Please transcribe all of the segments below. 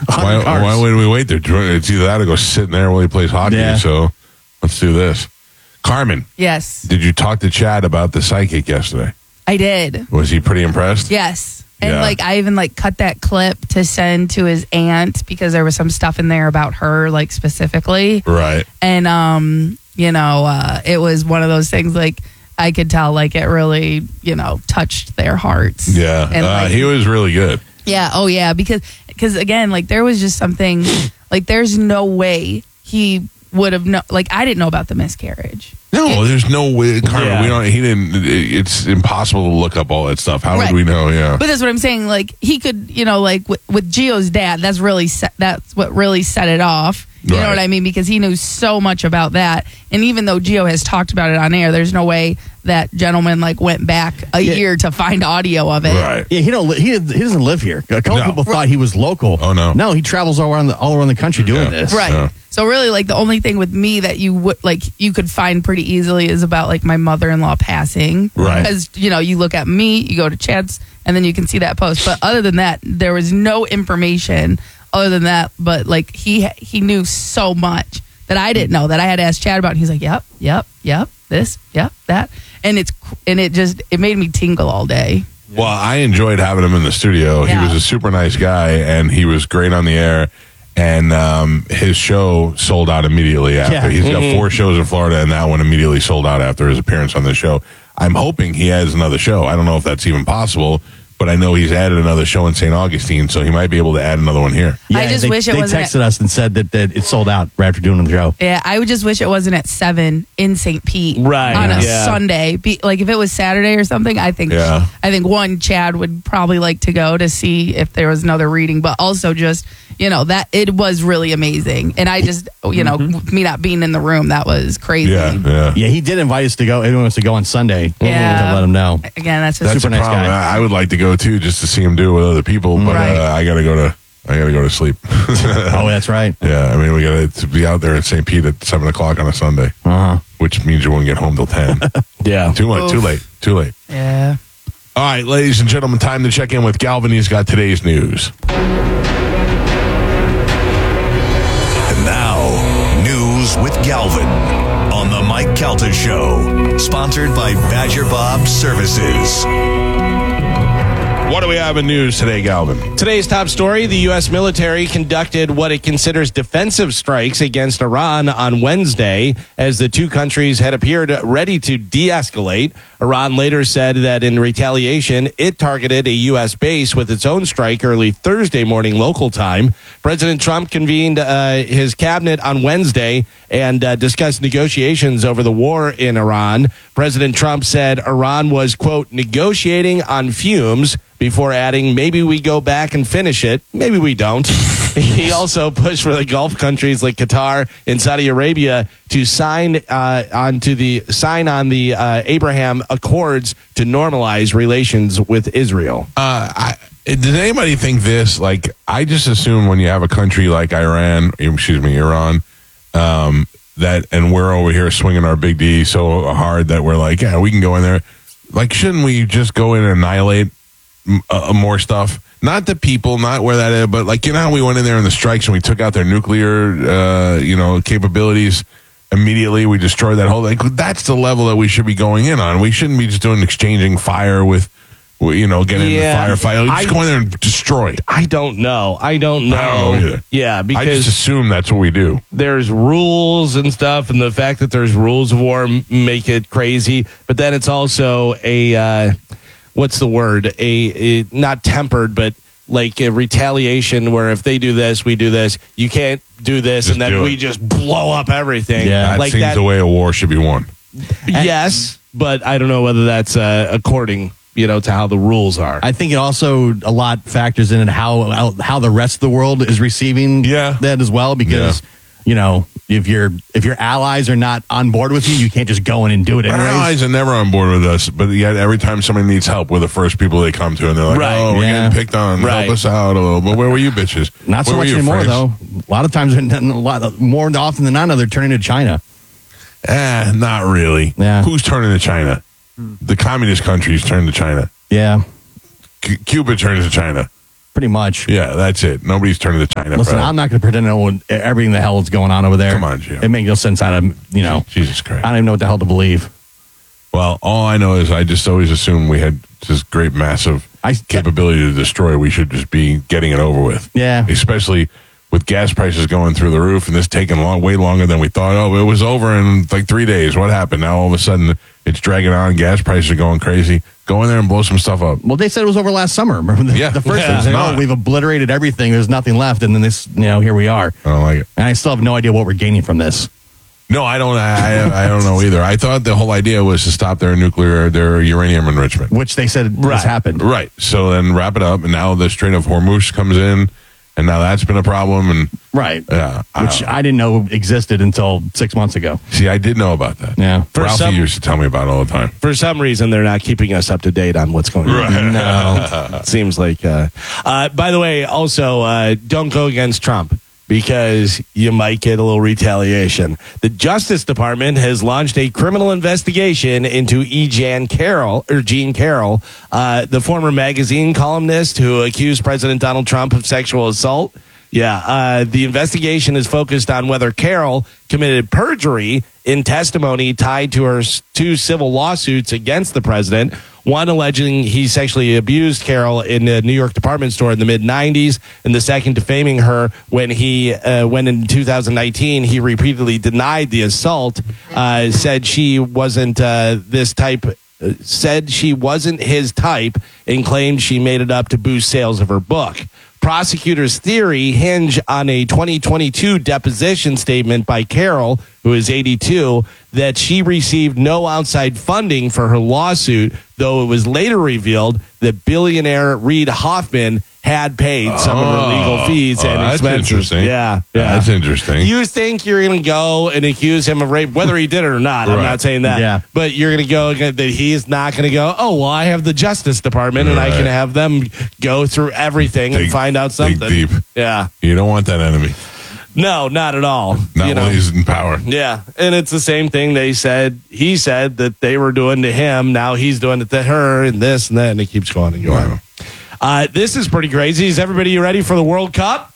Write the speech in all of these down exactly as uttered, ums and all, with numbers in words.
Why, why would we wait there? It's either that or go sit in there while he plays hockey. Yeah. So let's do this. Carmen. Yes. Did you talk to Chad about the psychic yesterday? I did. Was he pretty impressed? Yes. And Yeah. like I even like cut that clip to send to his aunt because there was some stuff in there about her like specifically. Right. And um, you know, uh, it was one of those things like I could tell like it really, you know, touched their hearts. Yeah. And, uh, like, he was really good. Yeah. Oh, yeah. Because, because again, like there was just something like there's no way he would have known. Like I didn't know about the miscarriage. No, there's no way. Carmen, Yeah. we don't. He didn't. It's impossible to look up all that stuff. How Right. would we know? Yeah. But that's what I'm saying. Like he could, you know, like with, with Gio's dad, that's really set, that's what really set it off. You Right. know what I mean? Because he knew so much about that. And even though Gio has talked about it on air, there's no way that gentleman like went back a Yeah. year to find audio of it. Right. Yeah, he don't. Li- he he doesn't live here. A couple No. people thought he was local. Oh, no. no, he travels all around the all around the country doing Yeah. this. Right. Yeah. So really, like the only thing with me that you would like you could find pretty easily is about like my mother-in-law passing. Right. Because you know you look at me, you go to Chad's, and then you can see that post. But other than that, there was no information other than that. But like he he knew so much that I didn't know that I had to ask Chad about. And he's like, yep, yep, yep, this, yep, that, and it's and it just it made me tingle all day. Well, I enjoyed having him in the studio. Yeah. He was a super nice guy, and he was great on the air. And um, his show sold out immediately after. Yeah. He's got Mhm. four shows in Florida, and that one immediately sold out after his appearance on the show. I'm hoping he has another show. I don't know if that's even possible, but I know he's added another show in Saint Augustine, so he might be able to add another one here. I just they, wish it they wasn't texted us and said that, that it sold out right after doing the show. Yeah, I would just wish it wasn't at seven in Saint Pete Right, on a yeah. Sunday. Be, like if it was Saturday or something, I think Yeah. I think one Chad would probably like to go to see if there was another reading, but also just you know that it was really amazing, and I just you know me not being in the room that was crazy. Yeah, yeah. Yeah, he did invite us to go. Everyone wants to go on Sunday. Yeah. to let him know. Again, that's just That's Super a nice problem. guy. I I would like to go too, just to see him do it with other people, but Right. uh, I got to go to. I got to go to sleep. Oh, that's right. Yeah, I mean, we got to be out there at Saint Pete at seven o'clock on a Sunday, Uh huh. which means you won't get home till ten. Yeah. Too much, too late, too late. yeah. All right, ladies and gentlemen, time to check in with Galvin. He's got today's news. And now, news with Galvin on the Mike Calta Show, sponsored by Badger Bob Services. What do we have in news today, Galvin? Today's top story, the U S military conducted what it considers defensive strikes against Iran on Wednesday as the two countries had appeared ready to de-escalate. Iran later said that in retaliation, it targeted a U S base with its own strike early Thursday morning local time. President Trump convened uh, his cabinet on Wednesday and uh, discussed negotiations over the war in Iran. President Trump said Iran was, quote, negotiating on fumes, before adding, maybe we go back and finish it. Maybe we don't. He also pushed for the Gulf countries like Qatar and Saudi Arabia to sign uh, onto the sign on the uh, Abraham Accords to normalize relations with Israel. Uh, I, does anybody think this? Like, I just assume when you have a country like Iran, excuse me, Iran, um, that, and we're over here swinging our big D so hard that we're like, yeah, we can go in there. Like, shouldn't we just go in and annihilate Uh, more stuff? Not the people, not where that is, but like, you know how we went in there in the strikes and we took out their nuclear, uh, you know, capabilities immediately. We destroyed that whole, like, that's the level that we should be going in on. We shouldn't be just doing exchanging fire with, you know, getting Yeah, into firefight. Just I- go in there and destroy. I don't know. I don't know. I don't know either. Yeah, I because just assume that's what we do. there's rules and stuff, and the fact that there's rules of war m- make it crazy. But then it's also a uh, what's the word? A, a not tempered, but like a retaliation. Where if they do this, we do this. You can't do this, Just and then do we it. just blow up everything. Yeah. That like seems that. the way a war should be won. Yes, but I don't know whether that's uh, according, you know, to how the rules are. I think it also a lot factors in how how, how the rest of the world is receiving Yeah. that as well. Because you know, if your if your allies are not on board with you, you can't just go in and do it Our anyways. allies are never on board with us, but yet every time somebody needs help, we're the first people they come to, and they're like, Right, "Oh, we're yeah. getting picked on. Right. Help us out a little." But where were you, bitches? Not so Where were much you, anymore, France? though. A lot of times, a lot more often than not, they're turning to China. Eh, not really. Yeah. Who's turning to China? The communist countries turn to China. Yeah, C- Cuba turns to China. Pretty much. Yeah, that's it. Nobody's turning to China. Listen, for that. I'm not going to pretend to know what, everything the hell is going on over there. Come on, Jim. It makes no sense out of, you know. Jesus Christ. I don't even know what the hell to believe. Well, all I know is I just always assumed we had this great, massive I- capability to destroy. We should just be getting it over with. Yeah. Especially with gas prices going through the roof and this taking long, way longer than we thought. Oh, it was over in like three days. What happened? Now all of a sudden it's dragging on. Gas prices are going crazy. Go in there and blow some stuff up. Well, they said it was over last summer. Remember the, Yeah. the first Yeah, thing? it's Said, not. oh, we've obliterated everything. There's nothing left. And then this, you know, here we are. I don't like it. And I still have no idea what we're gaining from this. No, I don't. I, I don't know either. I thought the whole idea was to stop their nuclear, their uranium enrichment. Which they said Right. has happened. Right. So then wrap it up, and now the Strait of Hormuz comes in, and now that's been a problem. And Right. yeah, Which I, I didn't know existed until six months ago. see, I did know about that. Yeah. For Ralphie some- used to tell me about it all the time. For some reason, they're not keeping us up to date on what's going on. No, it seems like. Uh, uh, by the way, also uh, don't go against Trump because you might get a little retaliation. The Justice Department has launched a criminal investigation into E. Jean Carroll or Jean Carroll, uh, the former magazine columnist who accused President Donald Trump of sexual assault. Yeah, uh, the investigation is focused on whether Carroll committed perjury in testimony tied to her s- two civil lawsuits against the president. One alleging he sexually abused Carroll in a New York department store in the mid nineties, and the second defaming her when he, uh, when in two thousand nineteen he repeatedly denied the assault, uh, said she wasn't uh, this type. uh, Said she wasn't his type, and claimed she made it up to boost sales of her book. Prosecutors' theory hinge on a twenty twenty-two deposition statement by Carroll, who is eighty-two, that she received no outside funding for her lawsuit, though it was later revealed that billionaire Reid Hoffman had paid some of her legal fees Oh, and that's expenses. interesting. Yeah, yeah. That's interesting. You think you're going to go and accuse him of rape, whether he did it or not. I'm Right. not saying that. Yeah. But you're going to go that he's not going to go, oh, well, I have the Justice Department and I Right. can have them go through everything and Dig- find out dig something. deep. Yeah. You don't want that enemy. No, not at all. Not you when know? he's in power. Yeah. And it's the same thing they said, he said that they were doing to him. Now he's doing it to her and this and that. And it keeps going and going. Wow. Uh, this is pretty crazy. Is everybody ready for the World Cup?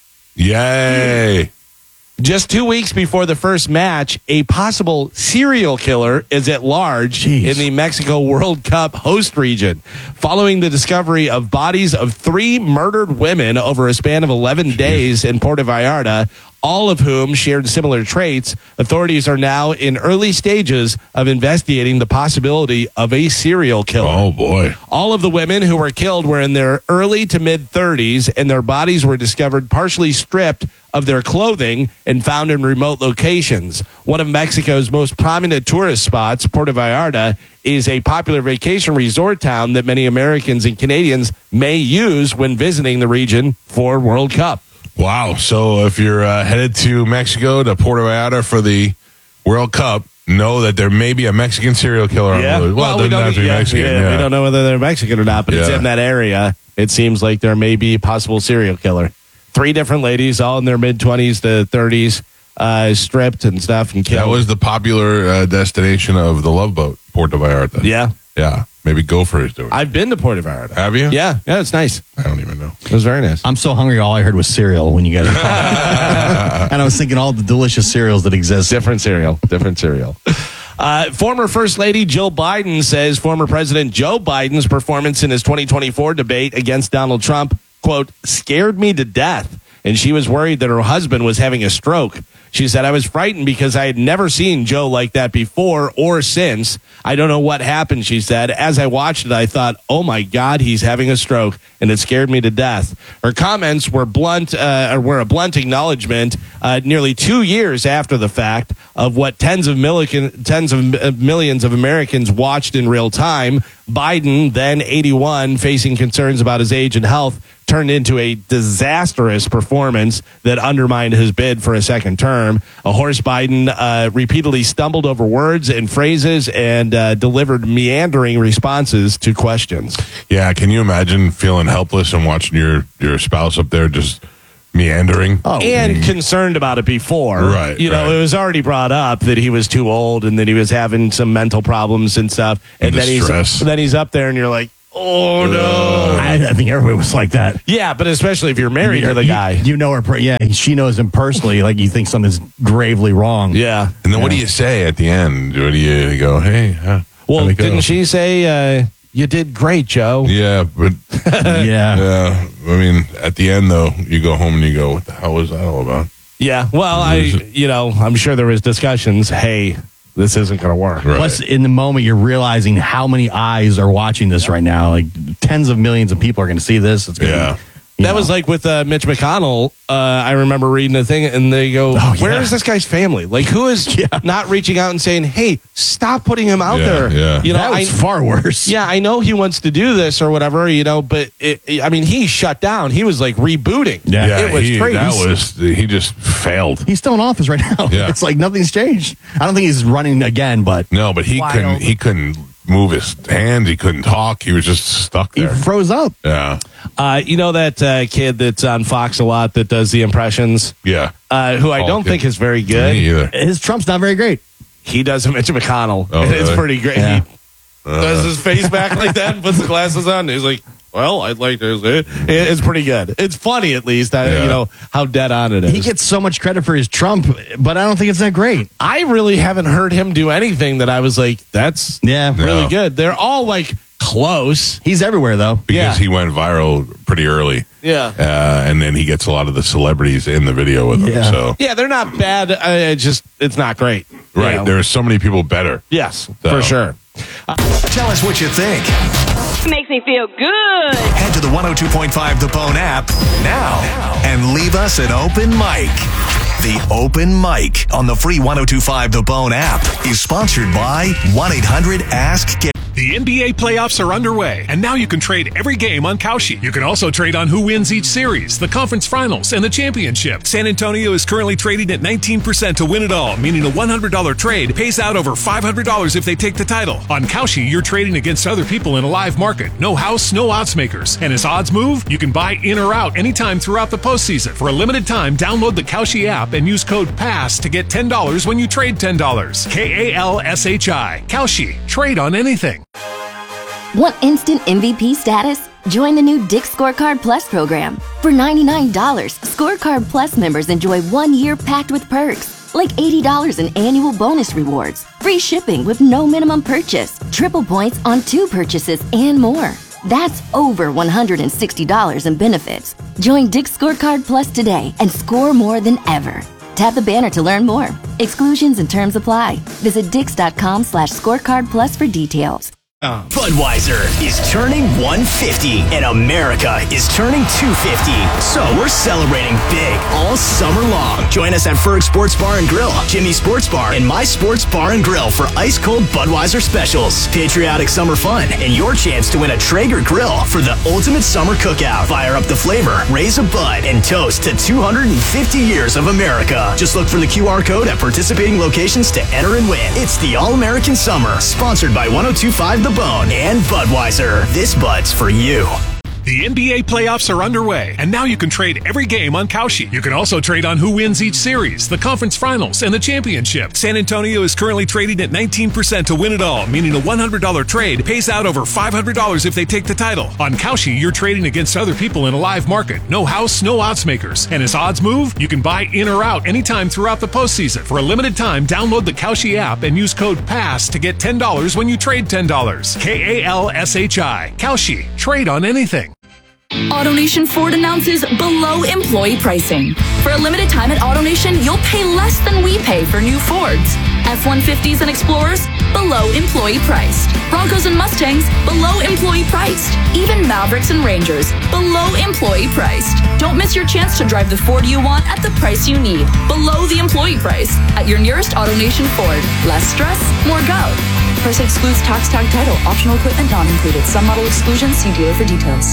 Yay. Just two weeks before the first match, a possible serial killer is at large Jeez. in the Mexico World Cup host region. Following the discovery of bodies of three murdered women over a span of eleven days in Puerto Vallarta, all of whom shared similar traits, authorities are now in early stages of investigating the possibility of a serial killer. Oh, boy. All of the women who were killed were in their early to mid thirties, and their bodies were discovered partially stripped of their clothing and found in remote locations. One of Mexico's most prominent tourist spots, Puerto Vallarta, is a popular vacation resort town that many Americans and Canadians may use when visiting the region for World Cup. Wow. So if you're uh, headed to Mexico, to Puerto Vallarta for the World Cup, know that there may be a Mexican serial killer on the loose. Well, it doesn't have to be yeah, Mexican. yeah, Yeah. we don't know whether they're Mexican or not, but it's Yeah. in that area. It seems like there may be a possible serial killer. Three different ladies, all in their mid twenties to thirties, uh, stripped and stuff and killed. That was the popular uh, destination of the Love Boat, Puerto Vallarta. yeah. Yeah. Maybe Gopher is doing it. I've been to Puerto Vallarta. Have you? Yeah, yeah, it's nice. I don't even know. It was very nice. I'm so hungry, all I heard was cereal when you guys were talking. And I was thinking all the delicious cereals that exist. Different cereal. Different cereal. Uh, former First Lady Jill Biden says former President Joe Biden's performance in his twenty twenty-four debate against Donald Trump, quote, scared me to death. And she was worried that her husband was having a stroke. She said, I was frightened because I had never seen Joe like that before or since. I don't know what happened, she said. As I watched it, I thought, oh my God, he's having a stroke. And it scared me to death. Her comments were blunt, uh, or were a blunt acknowledgement uh, nearly two years after the fact of what tens of, million, tens of uh, millions of Americans watched in real time. Biden, then eighty-one, facing concerns about his age and health, turned into a disastrous performance that undermined his bid for a second term. A horse Biden uh, repeatedly stumbled over words and phrases and uh, delivered meandering responses to questions. Yeah. Can you imagine feeling helpless and watching your, your spouse up there just meandering? Oh, And concerned about it before. Right, You know, right. it was already brought up that he was too old and that he was having some mental problems and stuff. And The then he's stress. then he's up there and you're like, Oh, no. I, I think everybody was like that. Yeah, but especially if you're married to the You- guy. You know her. per- Yeah, she knows him personally. Like you think something's gravely wrong. Yeah. And then what do you say at the end? What do you, you go, hey, huh, Well, how'd it go? didn't she say, uh, you did great, Joe? Yeah, but Yeah. yeah, I mean, at the end though, you go home and you go, what the hell was that all about? Yeah. Well, I, you know, I'm sure there was discussions. Hey, this isn't going to work. Right. Plus, in the moment, you're realizing how many eyes are watching this right now. Like tens of millions of people are going to see this. It's gonna Yeah. be, you That know. was like with uh, Mitch McConnell. Uh, I remember reading a thing, and they go, Oh, "Where yeah. is this guy's family? Like, who is Yeah. not reaching out and saying, hey, stop putting him out Yeah, there? yeah. You know, that I, was far worse. yeah, I know he wants to do this or whatever, you know, but it, it- I mean, he shut down. He was like rebooting. Yeah. it was he, crazy. that was, he just failed. He's still in office right now. Yeah. It's like nothing's changed. I don't think he's running again, but No, but he Wild. couldn't, he couldn't move his hands. He couldn't talk. He was just stuck he there. froze up. Yeah. Uh, you know that uh, kid that's on Fox a lot that does the impressions, Yeah. uh, who I Oh, don't good. think is very good. Me either. His Trump's not very great. He does a Mitch McConnell. Oh, and it's really? pretty great. Yeah. He does his face back like that and puts the glasses on. He's like, well, I'd like to say it. It's pretty good. It's funny, at least. I, Yeah. You know, how dead on it is. He gets so much credit for his Trump, but I don't think it's that great. I really haven't heard him do anything that I was like, that's Yeah. really No. good. They're all like close. He's everywhere, though. Because Yeah. he went viral pretty early. Yeah. Uh, and then he gets a lot of the celebrities in the video with him. Yeah. So, Yeah, they're not bad. Uh, it's just, it's not great. You right. know? There are so many people better. Yes, So- for sure. Tell us what you think. Makes me feel good. Head to the one oh two point five The Bone app now and leave us an open mic. The Open Mic on the free one oh two five The Bone app is sponsored by one eight hundred ask Gary. The N B A playoffs are underway, and now you can trade every game on Kalshi. You can also trade on who wins each series, the conference finals, and the championship. San Antonio is currently trading at nineteen percent to win it all, meaning a one hundred dollars trade pays out over five hundred dollars if they take the title. On Kalshi, you're trading against other people in a live market. No house, no odds makers. And as odds move, you can buy in or out anytime throughout the postseason. For a limited time, download the Kalshi app and use code PASS to get ten dollars when you trade ten dollars. K A L S H I. Kalshi. Trade on anything. Want instant M V P status? Join the new Dick's Scorecard Plus program. For ninety-nine dollars, Scorecard Plus members enjoy one year packed with perks, like eighty dollars in annual bonus rewards, free shipping with no minimum purchase, triple points on two purchases, and more. That's over one hundred sixty dollars in benefits. Join Dick's Scorecard Plus today and score more than ever. Tap the banner to learn more. Exclusions and terms apply. Visit dix.com slash scorecard plus for details. Budweiser is turning one fifty and America is turning two fifty. So we're celebrating big all summer long. Join us at Ferg Sports Bar and Grill, Jimmy Sports Bar, and My Sports Bar and Grill for ice cold Budweiser specials, patriotic summer fun, and your chance to win a Traeger grill for the ultimate summer cookout. Fire up the flavor, raise a bud, and toast to two hundred fifty years of America. Just look for the Q R code at participating locations to enter and win. It's the All-American Summer, sponsored by one oh two point five The Bone and Budweiser. This Bud's for you. The N B A playoffs are underway, and now you can trade every game on Kalshi. You can also trade on who wins each series, the conference finals, and the championship. San Antonio is currently trading at nineteen percent to win it all, meaning a one hundred dollars trade pays out over five hundred dollars if they take the title. On Kalshi, you're trading against other people in a live market. No house, no odds makers. And as odds move, you can buy in or out anytime throughout the postseason. For a limited time, download the Kalshi app and use code PASS to get ten dollars when you trade ten dollars. K A L S H I. Kalshi. Trade on anything. AutoNation Ford announces below employee pricing. For a limited time at AutoNation, you'll pay less than we pay for new Fords. F one fifties and Explorers, below employee priced. Broncos and Mustangs, below employee priced. Even Mavericks and Rangers, below employee priced. Don't miss your chance to drive the Ford you want at the price you need, below the employee price, at your nearest AutoNation Ford. Less stress, more go. Price excludes tax tag title, optional equipment not included. Some model exclusions, see dealer for details.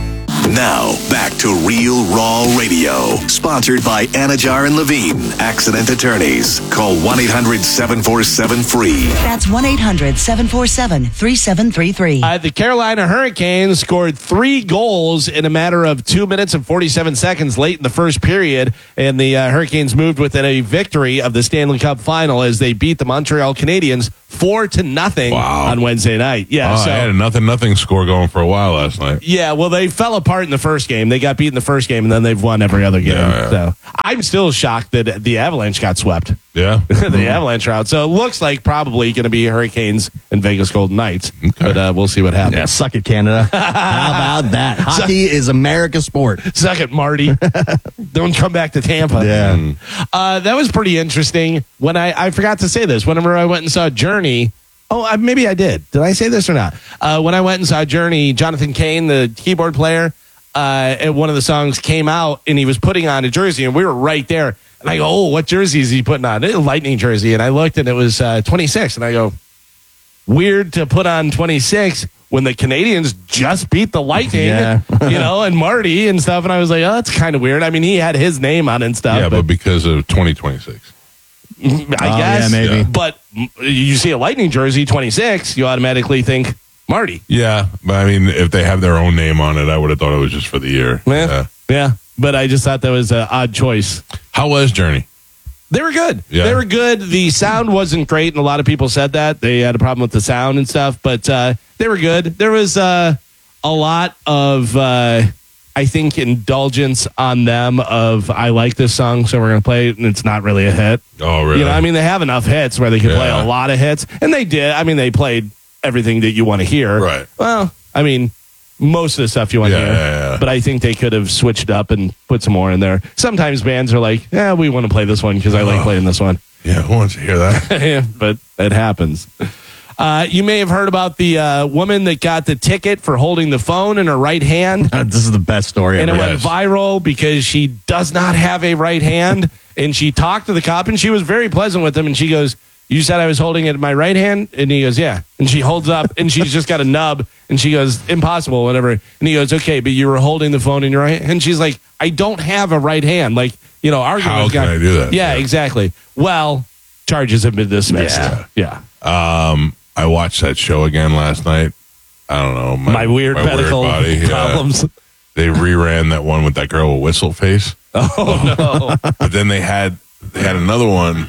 Now, back to Real Raw Radio. Sponsored by Anajar and Levine, Accident Attorneys. Call one eight hundred seven four seven free. That's one eight hundred seven four seven three seven three three. Uh, the Carolina Hurricanes scored three goals in a matter of two minutes and forty-seven seconds late in the first period, and the uh, Hurricanes moved within a victory of the Stanley Cup final as they beat the Montreal Canadiens four to nothing Wow. on Wednesday night. Yeah, Oh, so I had a nothing nothing score going for a while last night. yeah, well, they fell apart in the first game. They got beat in the first game, and then they've won every other game. Yeah, yeah. So I'm still shocked that the Avalanche got swept. Yeah. the Avalanche are out. So it looks like probably going to be Hurricanes and Vegas Golden Knights. Okay. But uh, we'll see what happens. Yeah, suck it, Canada. How about that? Hockey is America's sport. Suck it, Marty. Don't come back to Tampa. Yeah. Uh, that was pretty interesting. When I, I forgot to say this, whenever I went and saw Journey, oh, I, maybe I did. Did I say this or not? Uh, when I went and saw Journey, Jonathan Cain, the keyboard player, uh, and one of the songs came out, and he was putting on a jersey, and we were right there. And I go, oh, what jersey is he putting on? It's a Lightning jersey. And I looked, and it was uh, twenty-six. And I go, weird to put on twenty-six when the Canadians just beat the Lightning, Yeah. you know, and Marty and stuff. And I was like, oh, that's kind of weird. I mean, he had his name on it and stuff. Yeah, but but because of twenty twenty-six. I Oh, guess. yeah, maybe. Yeah. But mm, you see a Lightning jersey, twenty-six, you automatically think Marty. Yeah, but I mean, if they have their own name on it, I would have thought it was just for the year. Yeah. Yeah. Yeah. But I just thought that was an odd choice. How was Journey? They were good. Yeah. They were good. The sound wasn't great, and a lot of people said that. They had a problem with the sound and stuff, but uh, they were good. There was uh, a lot of, uh, I think, indulgence on them of, I like this song, so we're going to play it, and it's not really a hit. Oh, really? You know, I mean, they have enough hits where they could play Yeah. a lot of hits, and they did. I mean, they played everything that you want to hear. Right. Well, I mean, most of the stuff you want to Yeah, hear. yeah, yeah. But I think they could have switched up and put some more in there. Sometimes bands are like, yeah, we want to play this one because I like Oh. playing this one. Yeah, who wants to hear that? Yeah, but it happens. Uh, you may have heard about the uh, woman that got the ticket for holding the phone in her right hand. This is the best story And ever. it went Yes. viral because she does not have a right hand. And she talked to the cop, and she was very pleasant with him. And she goes, you said I was holding it in my right hand? And he goes, yeah. And she holds up, and she's just got a nub. And she goes, impossible, whatever. And he goes, okay, but you were holding the phone in your right hand? And she's like, I don't have a right hand. Like, you know, arguing How with can guy- I do that? Yeah, Yeah. exactly. Well, charges have been dismissed. Yeah. Yeah. Um, I watched that show again last night. I don't know. My, weird my medical body, yeah. problems. They reran that one with that girl with whistle face. Oh, no. But then they had they had another one.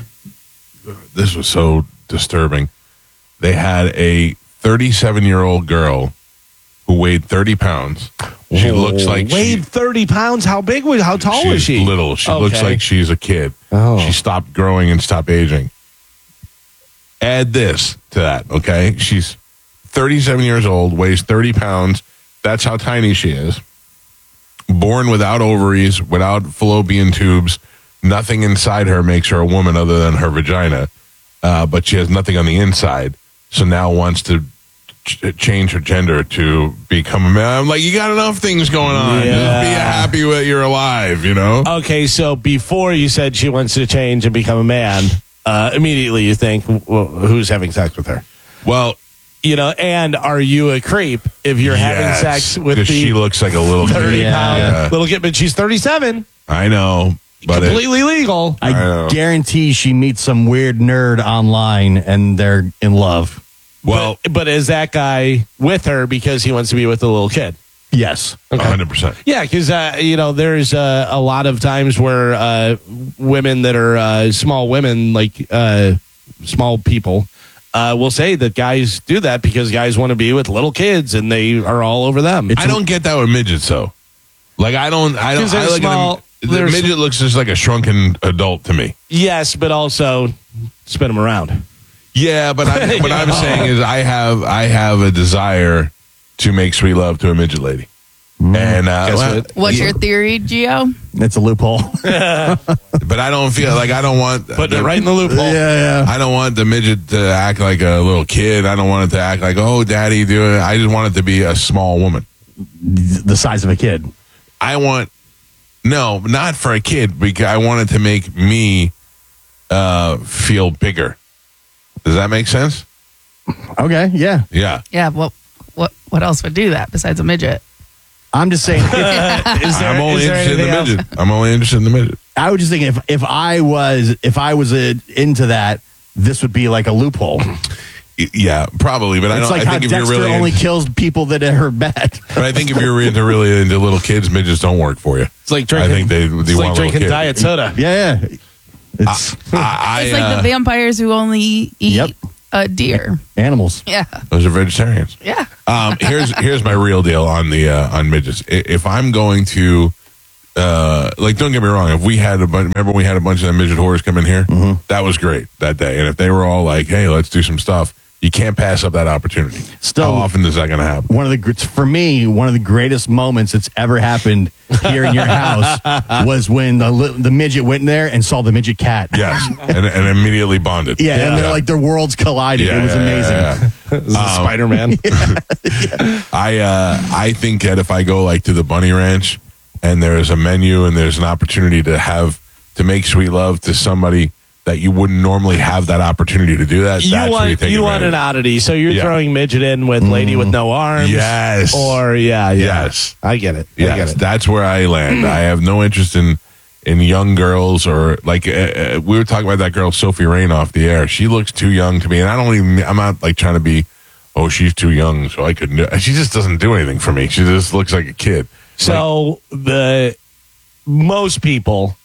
This was so disturbing. They had a thirty-seven year old girl who weighed thirty pounds. She looks like weighed she, thirty pounds. How big was? How tall she's was she? little. She looks Okay. like she's a kid. Oh. She stopped growing and stopped aging. Add this to that, okay? She's thirty-seven years old, weighs thirty pounds. That's how tiny she is. Born without ovaries, without fallopian tubes. Nothing inside her makes her a woman other than her vagina. Uh, but she has nothing on the inside. So now wants to ch- change her gender to become a man. I'm like, you got enough things going on. Yeah. Just be happy that you're alive, you know? Okay, so before you said she wants to change and become a man, uh, immediately you think, well, who's having sex with her? Well, You know, and are you a creep if you're having yes, sex with 'cause the she looks like a little thirty kid. pound Yeah. little kid? But she's thirty-seven, I know, but it, completely legal. I, I know. guarantee she meets some weird nerd online and they're in love. well, but, but is that guy with her because he wants to be with the little kid? Yes. one hundred percent. Yeah, because uh, you know, there's uh, a lot of times where uh, women that are uh, small women, like uh, small people, uh, will say that guys do that because guys want to be with little kids and they are all over them. I don't get that with midgets though. Like I don't, I don't. 'Cause they're I look small, at them, they're the midget looks just like a shrunken adult to me. Yes, but also spin them around. Yeah, but I, what I'm know? saying is, I have, I have a desire to make sweet love to a midget lady. And uh, Guess well, what? What's yeah, your theory, Gio? It's a loophole. but I don't feel like I don't want Putting it right in the loophole. yeah. I don't want the midget to act like a little kid. I don't want it to act like, oh, daddy, do it. I just want it to be a small woman. The size of a kid. I want, no, not for a kid, because I want it to make me uh, feel bigger. Does that make sense? Okay, yeah. Yeah. Yeah. What what what else would do that besides a midget? I'm just saying. Is there, I'm only is there interested in the anything else? midget. I'm only interested in the midget. I was just thinking if if I was if I was uh into that, this would be like a loophole. Y- Yeah, probably. But I It's don't. like I how think if Dexter you're really, only into, kills people that are bad. but I think if you're into really into little kids, midgets don't work for you. It's like I drinking. think they. they it's like want drinking little diet soda. Yeah, yeah. It's I, I, It's uh, like the vampires who only eat Yep. uh, deer. Animals. Yeah. Those are vegetarians. Yeah. Um, here's here's my real deal on the uh, on midgets. I- If I'm going to, uh, like, don't get me wrong. If we had a bunch, remember we had a bunch of the midget whores come in here. Mm-hmm. That was great that day. And if they were all like, "Hey, let's do some stuff," you can't pass up that opportunity. Still- how often is that going to happen? One of the gr- for me, one of the greatest moments that's ever happened here in your house was when the li- the midget went in there and saw the midget cat. Yes, and, and immediately bonded. Yeah, and they're like their worlds collided. Yeah, it was yeah, amazing. yeah, yeah. This is Spider-Man. I uh, I think that if I go like to the Bunny Ranch and there's a menu and there's an opportunity to have to make sweet love to somebody that you wouldn't normally have that opportunity to do that, You that's where you want take you want an advantage. oddity, so you're Yeah. throwing midget in with lady with no arms. Yes. Or yeah, yeah. Yes. I get it. I get Yes, it. that's where I land. I have no interest in in young girls or like uh, uh, we were talking about that girl Sophie Rain off the air. She looks too young to me, and I don't even. I'm not like trying to be. Oh, she's too young, so I couldn't. do-" She just doesn't do anything for me. She just looks like a kid. So the most people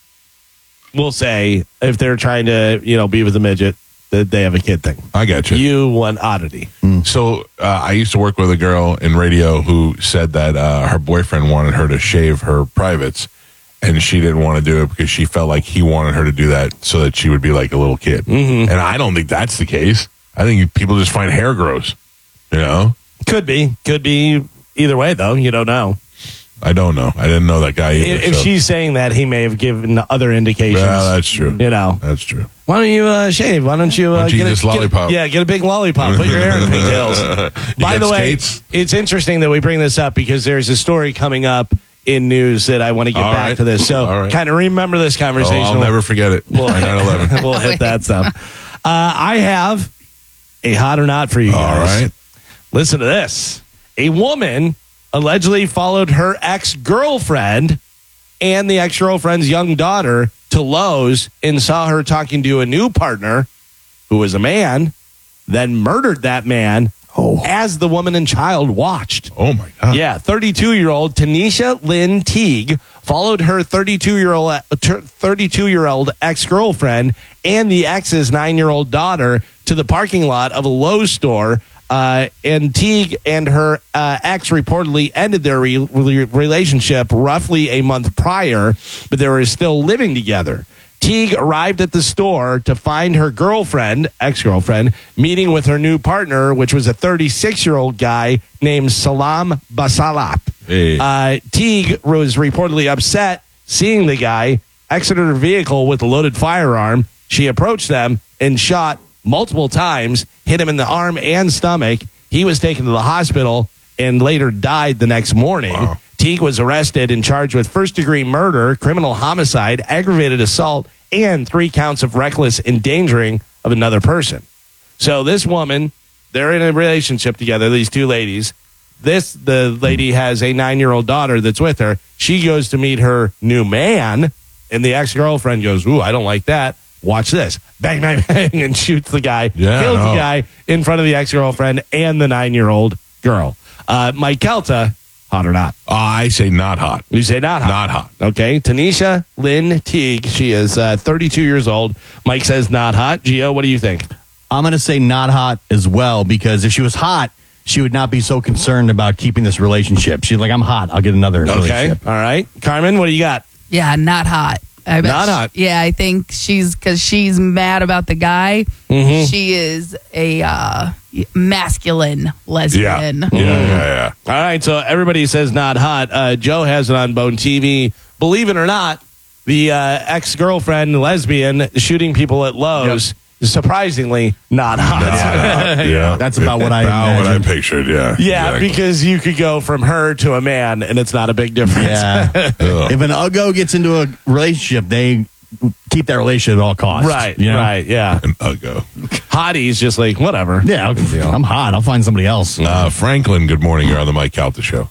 will say if they're trying to, you know, be with a midget, that they have a kid thing. I got you. You want oddity. So uh, I used to work with a girl in radio who said that uh, her boyfriend wanted her to shave her privates, and she didn't want to do it because she felt like he wanted her to do that so that she would be like a little kid. Mm-hmm. And I don't think that's the case. I think people just find hair gross. You know, Could be. Could be either way, though. You don't know. I don't know. I didn't know that guy either. If, if so- she's saying that, he may have given other indications. Well, that's true. You know. That's true. Why don't you uh, shave? Why don't you, uh, Why don't you get, eat a, this get a- lollipop? yeah, get a big lollipop. Put your hair in pigtails. You By got the way, skates? it's interesting that we bring this up because there's a story coming up in news that I want to get All back right. to this. So All right. kind of remember this Oh, conversation. I'll never forget it. We'll, nine eleven. we'll hit that stuff. Uh, I have a hot or not for you All guys. right. Listen to this. A woman allegedly followed her ex-girlfriend and the ex-girlfriend's young daughter to Lowe's and saw her talking to a new partner who was a man, then murdered that man as the woman and child watched. Oh, my God. Yeah, thirty-two-year-old Tanisha Lynn Teague followed her thirty-two-year-old thirty-two-year-old ex-girlfriend and the ex's nine-year-old daughter to the parking lot of a Lowe's store. Uh, and Teague and her uh, ex reportedly ended their re- re- relationship roughly a month prior, but they were still living together. Teague arrived at the store to find her girlfriend, ex-girlfriend, meeting with her new partner, which was a thirty-six-year-old guy named Salam Basalap. Hey. Uh, Teague was reportedly upset seeing the guy, exited her vehicle with a loaded firearm. She approached them and shot multiple times, hit him in the arm and stomach. He was taken to the hospital and later died the next morning. Wow. Teague was arrested and charged with first-degree murder, criminal homicide, aggravated assault, and three counts of reckless endangering of another person. So this woman, they're in a relationship together, these two ladies. This, the lady has a nine-year-old daughter that's with her. She goes to meet her new man, and the ex-girlfriend goes, ooh, I don't like that. Watch this. Bang, bang, bang, and shoots the guy, Yeah, kills no. the guy in front of the ex-girlfriend and the nine-year-old girl. Uh, Mike Kelta, hot or not? Uh, I say not hot. You say not hot. Not hot. Okay. Tanisha Lynn Teague. She is uh, thirty-two years old. Mike says not hot. Gio, what do you think? I'm going to say not hot as well, because if she was hot, she would not be so concerned about keeping this relationship. She's like, I'm hot. I'll get another Okay. relationship. All right. Carmen, what do you got? Yeah, not hot. I bet Not she- hot. Yeah, I think she's because she's mad about the guy. Mm-hmm. She is a uh, masculine Yeah. lesbian. Yeah, yeah, yeah. All right. So everybody says not hot. Uh, Joe has it on Bone T V. Believe it or not, the uh, ex-girlfriend lesbian shooting people at Lowe's is surprisingly not hot. Yeah, yeah. That's about what I About what I imagined. pictured, yeah. Yeah, Exactly. because you could go from her to a man, and it's not a big difference. Yeah. Ugh. If an uggo gets into a relationship, they keep that relationship at all costs. Right, you know? right, yeah. An uggo. Hottie's just like, whatever. Yeah, okay. I'm hot. I'll find somebody else. Uh, Franklin, good morning. You're on the Mike Calta show.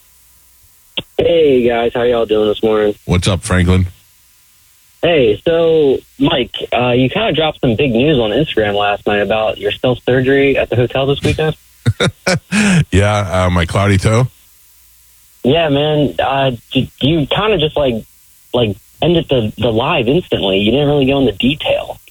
Hey guys, how y'all doing this morning? What's up, Franklin? Hey, so Mike, uh, you kind of dropped some big news on Instagram last night about your stealth surgery at the hotel this weekend. Yeah, uh, my cloudy toe. Yeah, man, uh, you, you kind of just like like ended the the live instantly. You didn't really go into detail.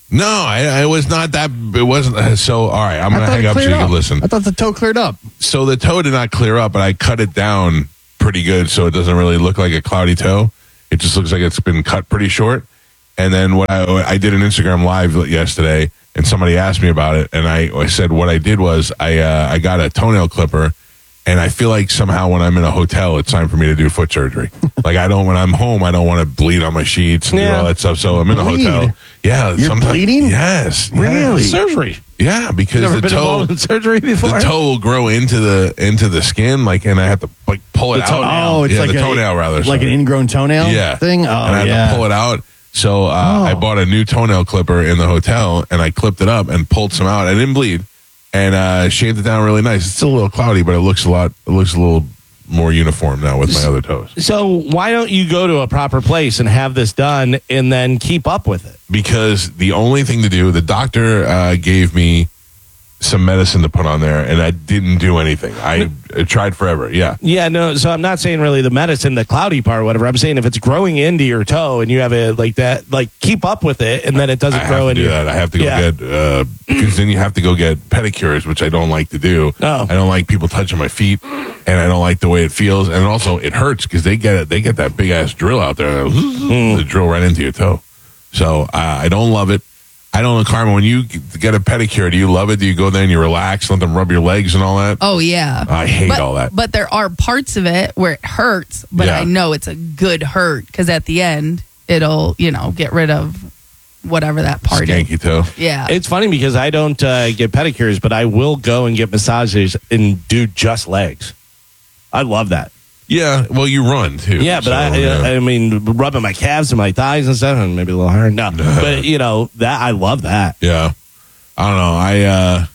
No, I, I was not that. It wasn't. So, all right, I'm I going to thought hang it up so you cleared can up. listen. I thought the toe cleared up. So the toe did not clear up, but I cut it down pretty good so it doesn't really look like a cloudy toe. It just looks like it's been cut pretty short. And then what I, I did an Instagram live yesterday, and somebody asked me about it, and I, I said what I did was I uh, I got a toenail clipper, and I feel like somehow when I'm in a hotel, it's time for me to do foot surgery. Like I don't when I'm home, I don't want to bleed on my sheets and Yeah. do all that stuff. So I'm in a Bleed? hotel. Yeah, You're sometimes- bleeding? Yes, Really? yes. Surgery. Yeah, because Never the been toe involved in surgery before. the toe will grow into the into the skin, like, and I have to like pull it The out. toenail. Oh, it's yeah, like the a, toenail rather, like sorry. an ingrown toenail yeah thing. Oh, and I have yeah. to pull it out. So uh, Oh. I bought a new toenail clipper in the hotel, and I clipped it up and pulled some out. I didn't bleed, and uh, shaved it down really nice. It's still a little cloudy, but it looks a lot. It looks a little more uniform now with my other toes. So why don't you go to a proper place and have this done and then keep up with it? Because the only thing to do, the doctor uh, gave me some medicine to put on there, and I didn't do anything. I, I tried forever. Yeah. Yeah, no, so I'm not saying really the medicine, the cloudy part, whatever. I'm saying if it's growing into your toe and you have it like that, like keep up with it and then it doesn't I grow have to into do your- that. I have to go Yeah. get uh, because then you have to go get pedicures, which I don't like to do. Oh. I don't like people touching my feet, and I don't like the way it feels, and also it hurts because they get it. They get that big ass drill out there, they drill right into your toe. So uh, I don't love it. I don't know, Carmen. When you get a pedicure, do you love it? Do you go there and you relax, let them rub your legs and all that? Oh yeah, I hate but, all that. But there are parts of it where it hurts, but Yeah. I know it's a good hurt because at the end it'll, you know, get rid of whatever that part is. Skanky toe. Yeah, It's funny because I don't uh, get pedicures, but I will go and get massages and do just legs. I love that. Yeah. Well, you run too. Yeah, but so, I, yeah. I mean, rubbing my calves and my thighs and stuff, and maybe a little hard. No, but you know that I love that. Yeah, I don't know. I uh,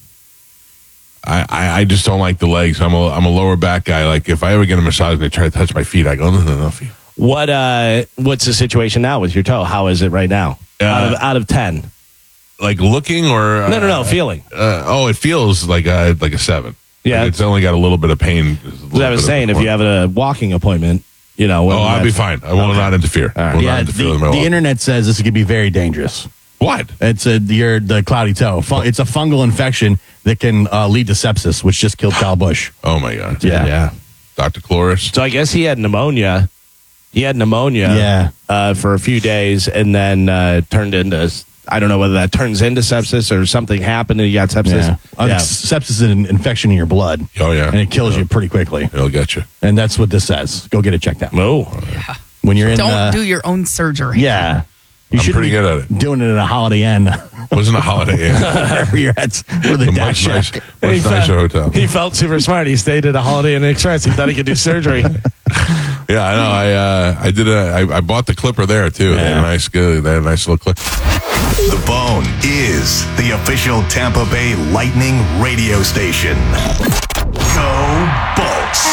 I I I just don't like the legs. I'm a I'm a lower back guy. Like if I ever get a massage and they try to touch my feet, I go no no no. Feet. What uh, what's the situation now with your toe? How is it right now? Uh, out of out of ten. Like looking or uh, No, no, no, feeling. Uh, oh, it feels like a like a seven. Yeah. Like it's only got a little bit of pain. As I was saying, if you have a walking appointment, you know. Oh, I'll be fine. I will Okay. not interfere. All right. Will Yeah, not the, interfere with my the walk. internet says this could be very dangerous. What? It's a your the cloudy toe. Fu- It's a fungal infection that can uh, lead to sepsis, which just killed Kyle Busch. Oh my god. Yeah. Yeah. Doctor Cloris. So I guess he had pneumonia. He had pneumonia. Yeah. Uh, for a few days, and then uh, turned into. I don't know whether that turns into sepsis or something happened and he got sepsis. Yeah. Uh, Yeah. Sepsis is an infection in your blood. Oh yeah. And it kills you pretty quickly. It'll get you. And that's what this says. Go get it checked out. Oh. When you're in don't uh, do your own surgery. Yeah. You I'm should pretty be good at it. doing it at a Holiday Inn. Wasn't a Holiday Inn. Wherever you're at. Or the A Dash much nice, Shack. much He nicer felt- hotel. He felt super smart. He stayed at a Holiday Inn Express. He thought he could do surgery. Yeah, I know. I uh, I did a. I, I bought the clipper there too. They had a nice, good. They had a nice little clip. The Bone is the official Tampa Bay Lightning radio station. Go Bolts.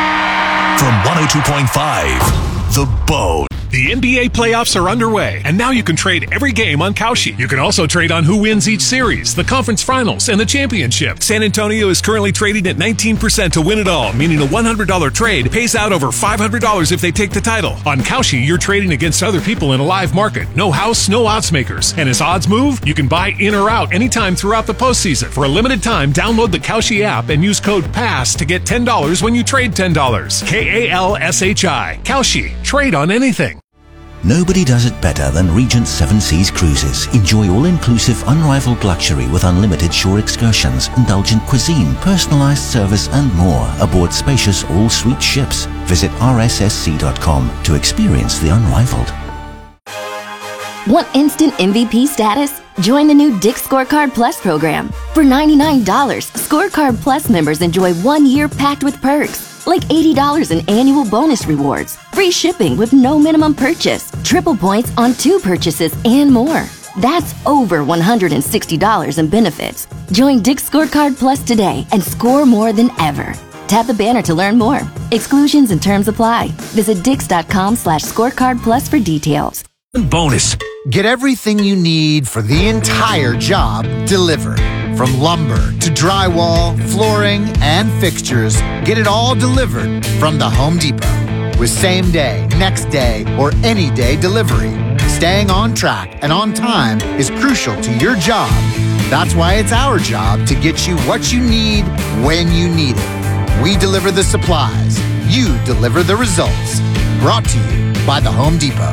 From one oh two point five, The Bone. The N B A playoffs are underway, and now you can trade every game on Kalshi. You can also trade on who wins each series, the conference finals, and the championship. San Antonio is currently trading at nineteen percent to win it all, meaning a one hundred dollars trade pays out over five hundred dollars if they take the title. On Kalshi, you're trading against other people in a live market. No house, no odds makers. And as odds move, you can buy in or out anytime throughout the postseason. For a limited time, download the Kalshi app and use code PASS to get ten dollars when you trade ten dollars. K A L S H I. Kalshi. Trade on anything. Nobody does it better than Regent Seven Seas Cruises. Enjoy all-inclusive, unrivaled luxury with unlimited shore excursions, indulgent cuisine, personalized service, and more aboard spacious all-suite ships. Visit R S S C dot com to experience the unrivaled. Want instant M V P status? Join the new Dick's Scorecard Plus program. For ninety-nine dollars, Scorecard Plus members enjoy one year packed with perks, like eighty dollars in annual bonus rewards, free shipping with no minimum purchase, triple points on two purchases, and more. That's over one hundred sixty dollars in benefits. Join Dick's Scorecard Plus today and score more than ever. Tap the banner to learn more. Exclusions and terms apply. Visit dix.com slash scorecard plus for details. Bonus. Get everything you need for the entire job delivered. From lumber to drywall, flooring, and fixtures, get it all delivered from the Home Depot. With same day, next day, or any day delivery. staying on track and on time is crucial to your job. That's why it's our job to get you what you need when you need it. We deliver the supplies. You deliver the results. Brought to you by the Home Depot.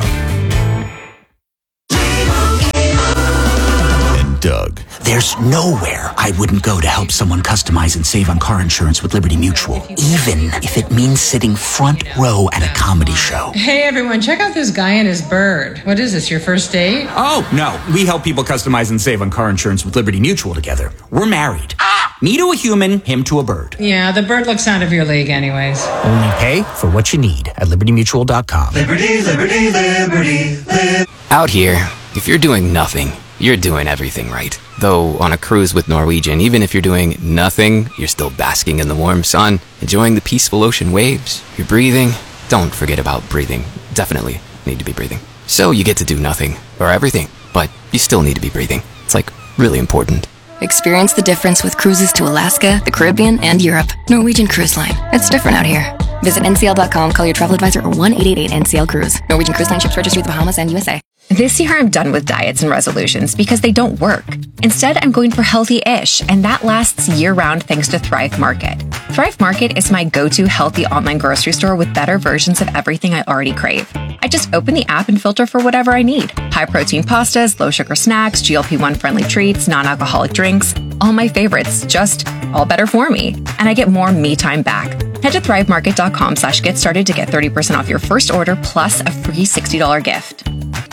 Doug. There's nowhere I wouldn't go to help someone customize and save on car insurance with Liberty Mutual, even if it means sitting front row at a comedy show. Hey everyone, check out this guy and his bird. What is this, your first date? Oh, no. We help people customize and save on car insurance with Liberty Mutual together. We're married. Me to a human, him to a bird. Yeah, the bird looks out of your league anyways. Only pay for what you need at liberty mutual dot com. Liberty, liberty, liberty, liberty. Out here, if you're doing nothing, you're doing everything right. Though on a cruise with Norwegian, even if you're doing nothing, you're still basking in the warm sun, enjoying the peaceful ocean waves. You're breathing. Don't forget about breathing. Definitely need to be breathing. So you get to do nothing, or everything, but you still need to be breathing. It's like really important. Experience the difference with cruises to Alaska, the Caribbean, and Europe. Norwegian Cruise Line. It's different out here. Visit N C L dot com, call your travel advisor, or one eight eight eight N C L Cruise. Norwegian Cruise Line ships registry the Bahamas and U S A. This year I'm done with diets and resolutions because they don't work. Instead, I'm going for healthy-ish, and that lasts year-round thanks to Thrive Market. Thrive Market is my go-to healthy online grocery store with better versions of everything I already crave. I just open the app and filter for whatever I need. High-protein pastas, low-sugar snacks, G L P one friendly treats, non-alcoholic drinks. All my favorites, just all better for me. And I get more me time back. Head to thrivemarket.com slash get started to get thirty percent off your first order plus a free sixty dollars gift.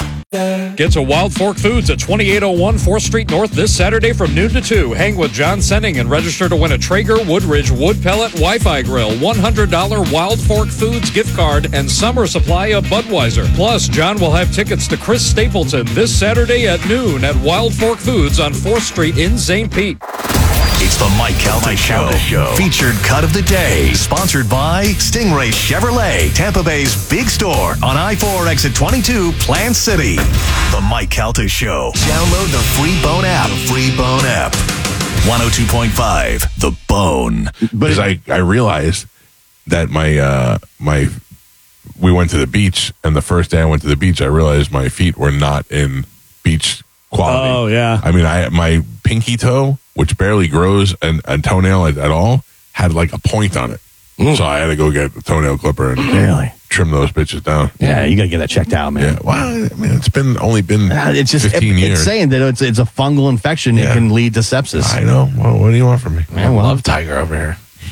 Get to Wild Fork Foods at twenty-eight oh one fourth Street North this Saturday from noon to two. Hang with John Senning and register to win a Traeger Woodridge Wood Pellet Wi-Fi Grill, one hundred dollars Wild Fork Foods gift card, and summer supply of Budweiser. Plus, John will have tickets to Chris Stapleton this Saturday at noon at Wild Fork Foods on fourth Street in Saint Pete. It's the Mike Calta Show. Show. Featured cut of the day. Sponsored by Stingray Chevrolet, Tampa Bay's big store on I four exit twenty-two, Plant City. The Mike Calta Show. Download the free Bone app. The free Bone app. one oh two point five, The Bone. Because I, I realized that my, uh, my, we went to the beach, and the first day I went to the beach, I realized my feet were not in beach quality. Oh, yeah. I mean, I my pinky toe, which barely grows an, a toenail at, at all, had like a point on it. Mm. So I had to go get a toenail clipper and really? trim those bitches down. Yeah, you got to get that checked out, man. Yeah. Well, I mean, it's been only been uh, it's just, fifteen it, years. It's saying that it's, it's a fungal infection. Yeah. It can lead to sepsis. I know. Well, what do you want from me? Man, well, I love Tiger over here.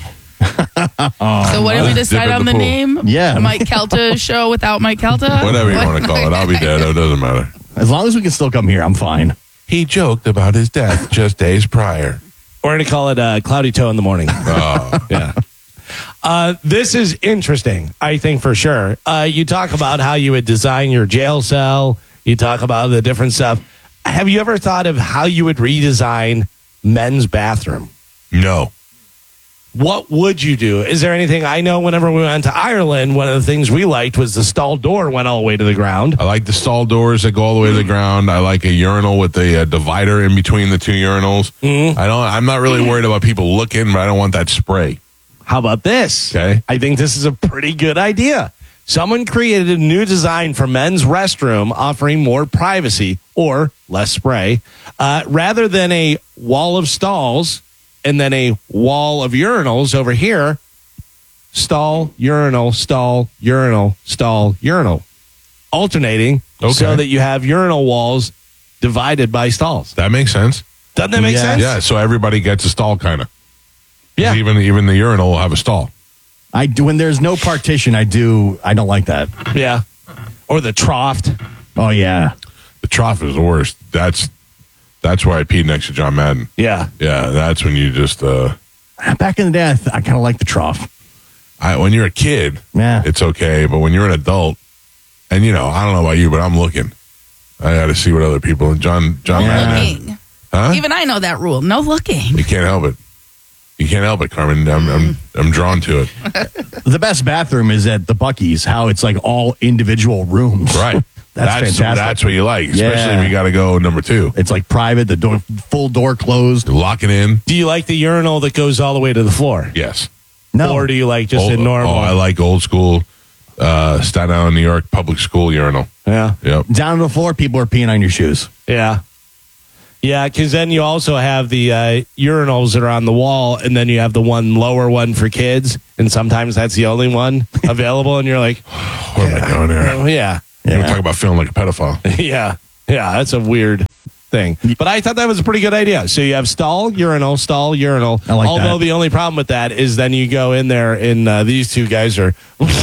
oh, So what did we decide on the, the name? Yeah. Mike Calta Show without Mike Calta? Whatever you want to call it. I'll be dead. It doesn't matter. As long as we can still come here, I'm fine. He joked about his death just days prior. We're going to call it uh, Cloudy Toe in the Morning. Oh. Yeah. Uh, this is interesting, I think, for sure. Uh, you talk about how you would design your jail cell. You talk about the different stuff. Have you ever thought of how you would redesign men's bathroom? No. What would you do? Is there anything? I know whenever we went to Ireland, one of the things we liked was the stall door went all the way to the ground. I like the stall doors that go all the way to the ground. I like a urinal with a, a divider in between the two urinals. Mm-hmm. I don't. I'm not really worried about people looking, but I don't want that spray. How about this? Okay. I think this is a pretty good idea. Someone created a new design for men's restroom offering more privacy or less spray, uh, rather than a wall of stalls and then a wall of urinals over here. Stall, urinal, stall, urinal, stall, urinal. Alternating Okay. so that you have urinal walls divided by stalls. That makes sense. Doesn't that make Yeah. sense? Yeah. So everybody gets a stall, kind of. Yeah. Even even the urinal will have a stall. I do when there's no partition. I do. I don't like that. Yeah. Or the trough. Oh yeah. The trough is the worst. That's that's where I peed next to John Madden. Yeah. Yeah. That's when you just. Uh, Back in the day, I, th- I kind of like the trough. I, when you're a kid, Yeah. it's okay. But when you're an adult, and you know, I don't know about you, but I'm looking. I got to see what other people. John John No Madden. looking. Huh? Even I know that rule. No looking. You can't help it. You can't help it, Carmen. I'm I'm I'm drawn to it. The best bathroom is at the Buc-ee's. How it's like all individual rooms. Right. That's, that's fantastic. That's what you like, especially Yeah. if you got to go number two. It's like private. The door, full door closed. Lock it in. Do you like the urinal that goes all the way to the floor? Yes. No. Or do you like just Old- a normal? Oh, I like old school. uh, Staten Island, New York public school urinal. Yeah. Yep. Down on the floor, people are peeing on your shoes. Yeah. Yeah, because then you also have the uh, urinals that are on the wall, and then you have the one lower one for kids, and sometimes that's the only one available, and you're like, what am I doing here? Oh, yeah. You're talking about feeling like a pedophile. yeah. Yeah, that's a weird thing. But I thought that was a pretty good idea. So you have stall, urinal, stall, urinal. I like Although that. the only problem with that is then you go in there, and uh, these two guys are,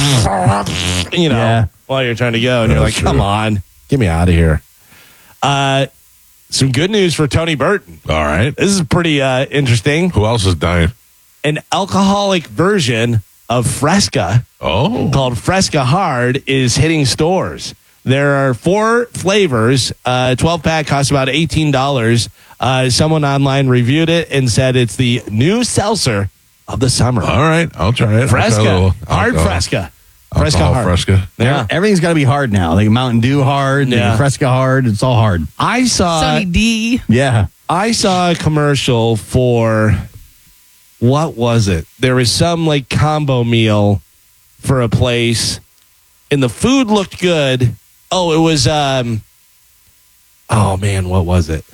you know, Yeah. while you're trying to go, and you're That's like, come true. on, get me out of here. Uh, some good news for Tony Burton. All right. This is pretty uh, interesting. Who else is dying? An alcoholic version of Fresca Oh. called Fresca Hard is hitting stores. There are four flavors. Uh, twelve pack costs about eighteen dollars. Uh, someone online reviewed it and said it's the new seltzer of the summer. All right. I'll try it. I'll try a Fresca. little Hard alcohol- Fresca. Fresca alcohol Hard. Fresca. Yeah. Everything's got to be hard now. Like Mountain Dew hard, Yeah. yeah. Fresca hard. It's all hard. I saw Sunny D. Yeah. I saw a commercial for what was it? There was some like combo meal for a place, and the food looked good. Oh, it was um oh man, what was it?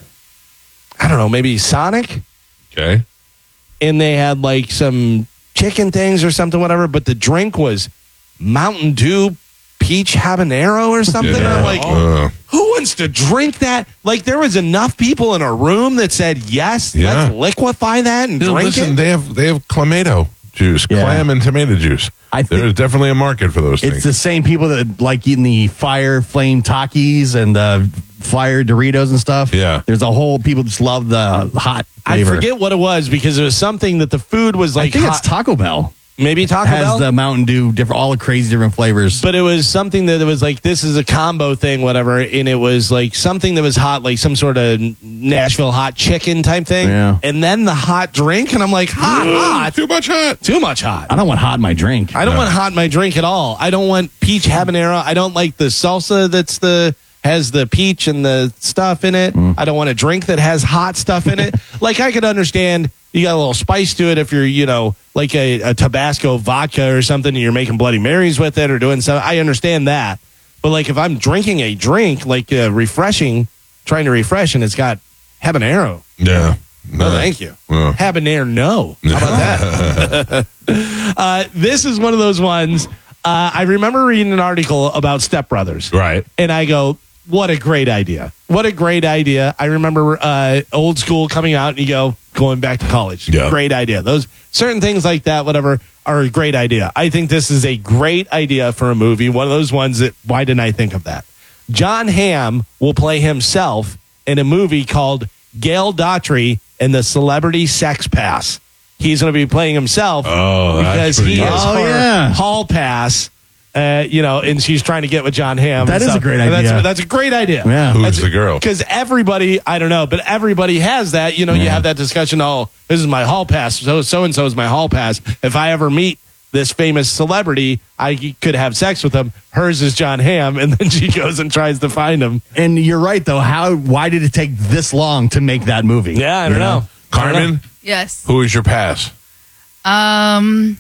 I don't know, maybe Sonic? Okay. And they had like some chicken things or something, whatever, but the drink was Mountain Dew peach habanero or something. And I'm like, Uh, who wants to drink that? Like, there was enough people in a room that said, yes, Yeah. let's liquefy that and dude, drink listen, it. they have they have clamato juice, Yeah. clam and tomato juice. I think There's definitely a market for those it's things. the same people that like eating the fire flame Takis and the fire Doritos and stuff. Yeah. There's a whole, people just love the hot I flavor. forget what it was because it was something that the food was like I think hot. it's Taco Bell. Maybe Taco has Bell? the Mountain Dew, different, all the crazy different flavors. But it was something that it was like, this is a combo thing, whatever. And it was like something that was hot, like some sort of Nashville hot chicken type thing. Yeah. And then the hot drink. And I'm like, hot, hot. Too much hot. Too much hot. I don't want hot in my drink. I don't No. want hot in my drink at all. I don't want peach habanero. I don't like the salsa that's the has the peach and the stuff in it. I don't want a drink that has hot stuff in it. Like, I could understand you got a little spice to it if you're, you know, like a, a Tabasco vodka or something and you're making Bloody Marys with it or doing something. I understand that. But like if I'm drinking a drink, like uh, refreshing, trying to refresh and it's got habanero. Yeah. No, thank you. Yeah. Habanero, no. How about that? uh, this is one of those ones. Uh, I remember reading an article about Step Brothers. Right. And I go, what a great idea. What a great idea. I remember uh, Old School coming out and you go, going back to college. Yeah. Great idea. Those certain things like that, whatever, are a great idea. I think this is a great idea for a movie. One of those ones that, why didn't I think of that? John Hamm will play himself in a movie called Gail Daughtry and the Celebrity Sex Pass. He's going to be playing himself Oh, that's because pretty he good. is Oh, her yeah. hall pass. Uh, you know, and she's trying to get with John Hamm. That and is a stuff. great And idea. That's, that's a great idea. Yeah. Who's the girl? Because everybody, I don't know, but everybody has that. You know, you Yeah. have that discussion. Oh, this is my hall pass. So so and so is my hall pass. If I ever meet this famous celebrity, I could have sex with him. Hers is John Hamm, and then she goes and tries to find him. And you're right, though. How? Why did it take this long to make that movie? Yeah, I You don't know. I don't know. Carmen, Yes. who is your pass? Um,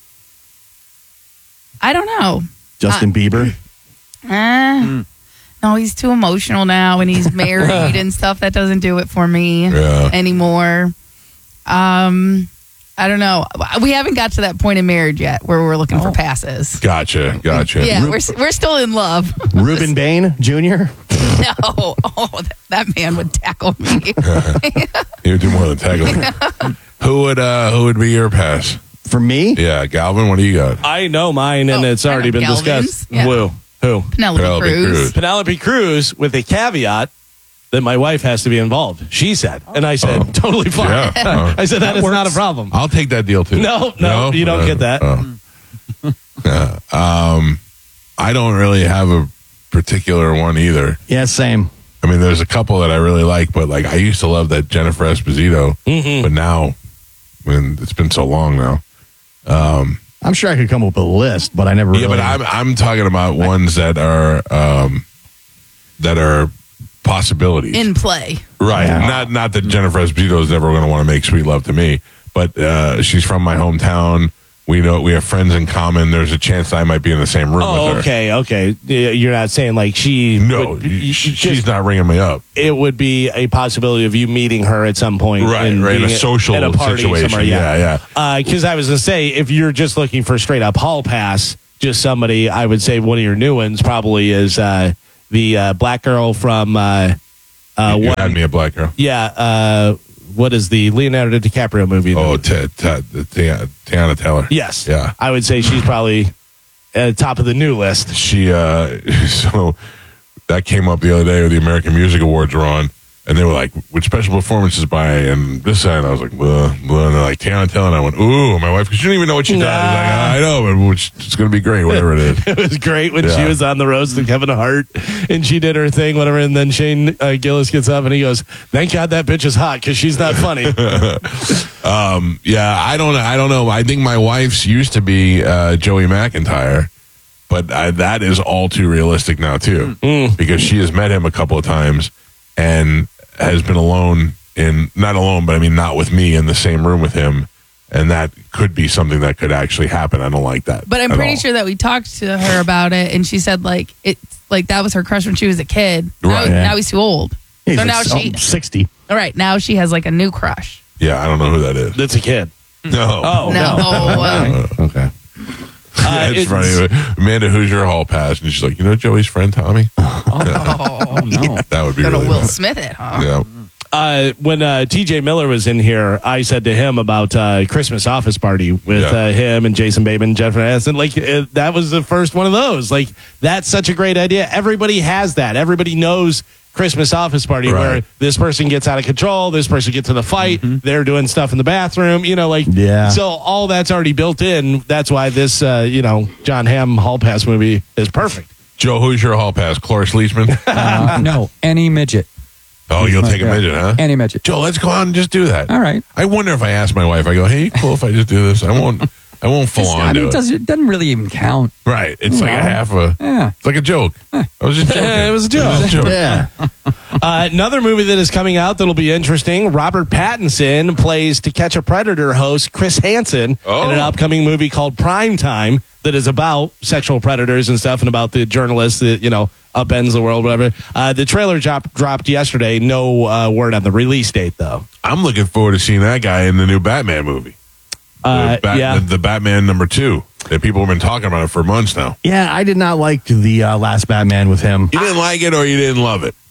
I don't know. Justin Bieber. Eh, No, he's too emotional now, and he's married and stuff. That doesn't do it for me Yeah. anymore. Um, I don't know. We haven't got to that point in marriage yet where we're looking for passes. Gotcha. Gotcha. Yeah, we're we're still in love. Reuben Bain Junior No, oh, that, that man would tackle me. You would do more than tackling. Who would uh who would be your pass? For me? Yeah, Galvin, what do you got? I know mine, and Oh, it's I already know been Galvin's. discussed. Yeah. Who? Who? Penelope, Penelope Cruz. Cruz. Penelope Cruz, with a caveat that my wife has to be involved. She said, and I said, Oh. totally fine. Yeah. Oh. I said that, That is works. not a problem. I'll take that deal too. No, no, you don't get that. Oh. Yeah. Um, I don't really have a particular one either. Yeah, same. I mean, there's a couple that I really like, but like I used to love that Jennifer Esposito, Mm-hmm. but now, I mean, it's been so long now. Um, I'm sure I could come up with a list, but I never. yeah, really, but I'm I'm talking about ones that are um, that are possibilities. In play. Right. Yeah. Not not that Jennifer Esposito is never going to want to make sweet love to me, but uh, she's from my hometown. we know we have friends in common. There's a chance that I might be in the same room Oh, with her. okay, okay. Yeah, you're not saying like she. No, would- she- just- she's not ringing me up. It would be a possibility of you meeting her at some point, Right, and right, in a being at- social at a party situation. somewhere, Yeah, yeah. Because I was gonna say, if you're just looking for straight up hall pass, just somebody, I would say one of your new ones probably is uh, the uh, black girl from. Uh, uh, You what, had me a black girl. yeah. Uh, what is the Leonardo DiCaprio movie? Oh, T- T- T- Tiana Taylor. Yes. Yeah. I would say she's probably at the top of the new list. She, uh, so that came up the other day where the American Music Awards were on, and they were like, with special performances by, and this side, and I was like, blah, blah, and they're like, Tiana Taylor, and I went, ooh, my wife, because she didn't even know what she Nah. does. I was like, I know, but which, it's going to be great, whatever it is. It was great when she Yeah. was on the roast to Kevin Hart and she did her thing, whatever. And then Shane uh, Gillis gets up and he goes, "Thank God that bitch is hot because she's not funny." um, yeah, I don't, I don't know. I think my wife's used to be uh, Joey McIntyre, but I, that is all too realistic now too, Mm. because she has met him a couple of times and has been alone in, not alone, but I mean not with me in the same room with him, and that could be something that could actually happen. I don't like that. But I'm at pretty all. sure that we talked to her about it, and she said like it's like that was her crush when she was a kid. Now, Right. now he's too old. He's so like now s- she, oh, sixty. all right, now she has like a new crush. Yeah, I don't know who that is. That's a kid. No. Oh, No. no. Uh, Okay. Yeah, it's, it's- funny. Amanda, who's your hall pass? And she's like, you know Joey's friend Tommy? Oh, no. That would be Gonna really Will funny. Smith it, huh? Yeah. Uh, when uh, T J Miller was in here, I said to him about uh, Christmas office party with Yeah. uh, him and Jason Bateman, Jennifer Aniston. Like uh, that was the first one of those. Like that's such a great idea. Everybody has that. Everybody knows Christmas office party Right. where this person gets out of control, this person gets in a fight, they're doing stuff in the bathroom. You know, like Yeah. So all that's already built in. That's why this uh, you know John Hamm Hall Pass movie is perfect. Joe, who's your hall pass? Cloris Leachman? Uh, no, any midget. Oh, you'll take a Yeah. midget, huh? Any midget. Joe, let's go out and just do that. All right. I wonder if I ask my wife, I go, hey, cool if I just do this? I won't I won't full It's- on I mean, do it, it. does, it doesn't really even count. Right. It's like a Well, half a, Yeah. it's like a joke. I was just joking. It was a joke. It was a joke. Yeah. Uh, another movie that is coming out that'll be interesting. Robert Pattinson plays To Catch a Predator host Chris Hansen Oh. in an upcoming movie called Prime Time that is about sexual predators and stuff and about the journalist that, you know, upends the world, whatever. Uh, the trailer drop, dropped yesterday. No uh, word on the release date, though. I'm looking forward to seeing that guy in the new Batman movie. Uh, the, Bat- yeah. the, the Batman number two. That people have been talking about it for months now. Yeah, I did not like the uh, last Batman with him. You didn't like it or you didn't love it?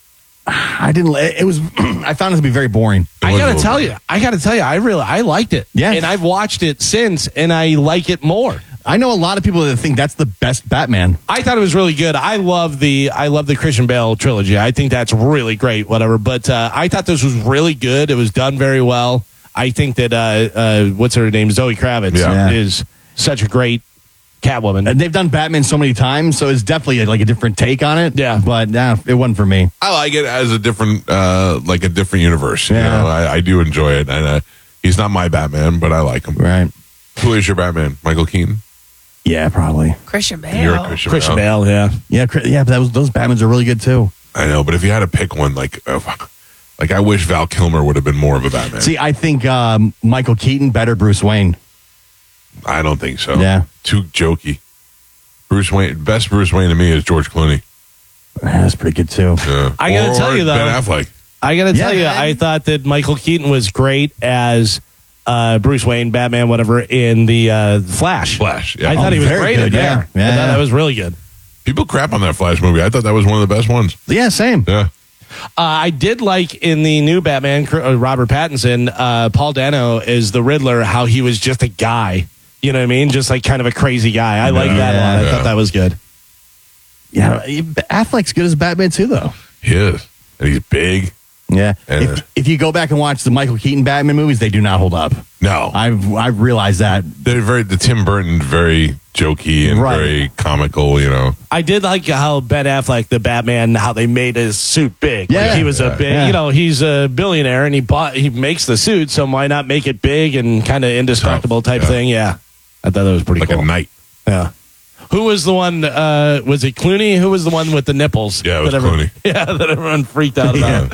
I didn't. li- It was. I found it to be very boring. I was a gotta little tell bit. you, I gotta tell you, I really, I liked it. Yeah. And I've watched it since, and I like it more. I know a lot of people that think that's the best Batman. I thought it was really good. I love the I love the Christian Bale trilogy. I think that's really great. Whatever, but uh, I thought this was really good. It was done very well. I think that uh, uh, what's her name, Zoe Kravitz, Yeah. is such a great Catwoman. And they've done Batman so many times, so it's definitely like a different take on it. Yeah. but nah, it wasn't for me. I like it as a different, uh, like a different universe. You Yeah. know, I, I do enjoy it. And uh, he's not my Batman, but I like him. Right? Who is your Batman? Michael Keaton? Yeah, probably. Christian Bale. You're a Christian, Christian Bale. Bale, yeah. Yeah, Chris- yeah, but that was, those Batmans are really good too. I know, but if you had to pick one, like, uh, like I wish Val Kilmer would have been more of a Batman. See, I think um, Michael Keaton better Bruce Wayne. I don't think so. Yeah. Too jokey. Bruce Wayne, best Bruce Wayne to me is George Clooney. That's pretty good too. Yeah. I gotta Or tell you, though- Ben Affleck. I gotta tell Yeah. you, I thought that Michael Keaton was great as uh, Bruce Wayne, Batman, whatever, in the uh, Flash. Flash, yeah. I thought Oh, he was very great good, in yeah. there. Yeah, I thought yeah. that was really good. People crap on that Flash movie. I thought that was one of the best ones. Yeah, same. Yeah. Uh, I did like in the new Batman, uh, Robert Pattinson, uh, Paul Dano is the Riddler, how he was just a guy. You know what I mean? Just like kind of a crazy guy. I like Yeah, that a lot. I yeah. thought that was good. Yeah, Affleck's good as Batman too, though. He is. And he's big. Yeah. And, if, if you go back and watch the Michael Keaton Batman movies, they do not hold up. No. I've I've realized that. They're very, the Tim Burton, very jokey and Right. very comical, you know. I did like how Ben Affleck, the Batman, how they made his suit big. Yeah. Like he was Yeah. a big, Yeah. you know, he's a billionaire and he bought, he makes the suit, so why not make it big and kind of indestructible Tough, type yeah. thing? Yeah, I thought that was pretty Like cool. a knight. Yeah. Who was the one? Uh, was it Clooney? Who was the one with the nipples? Yeah, it was that everyone, Clooney. Yeah, that everyone freaked out about.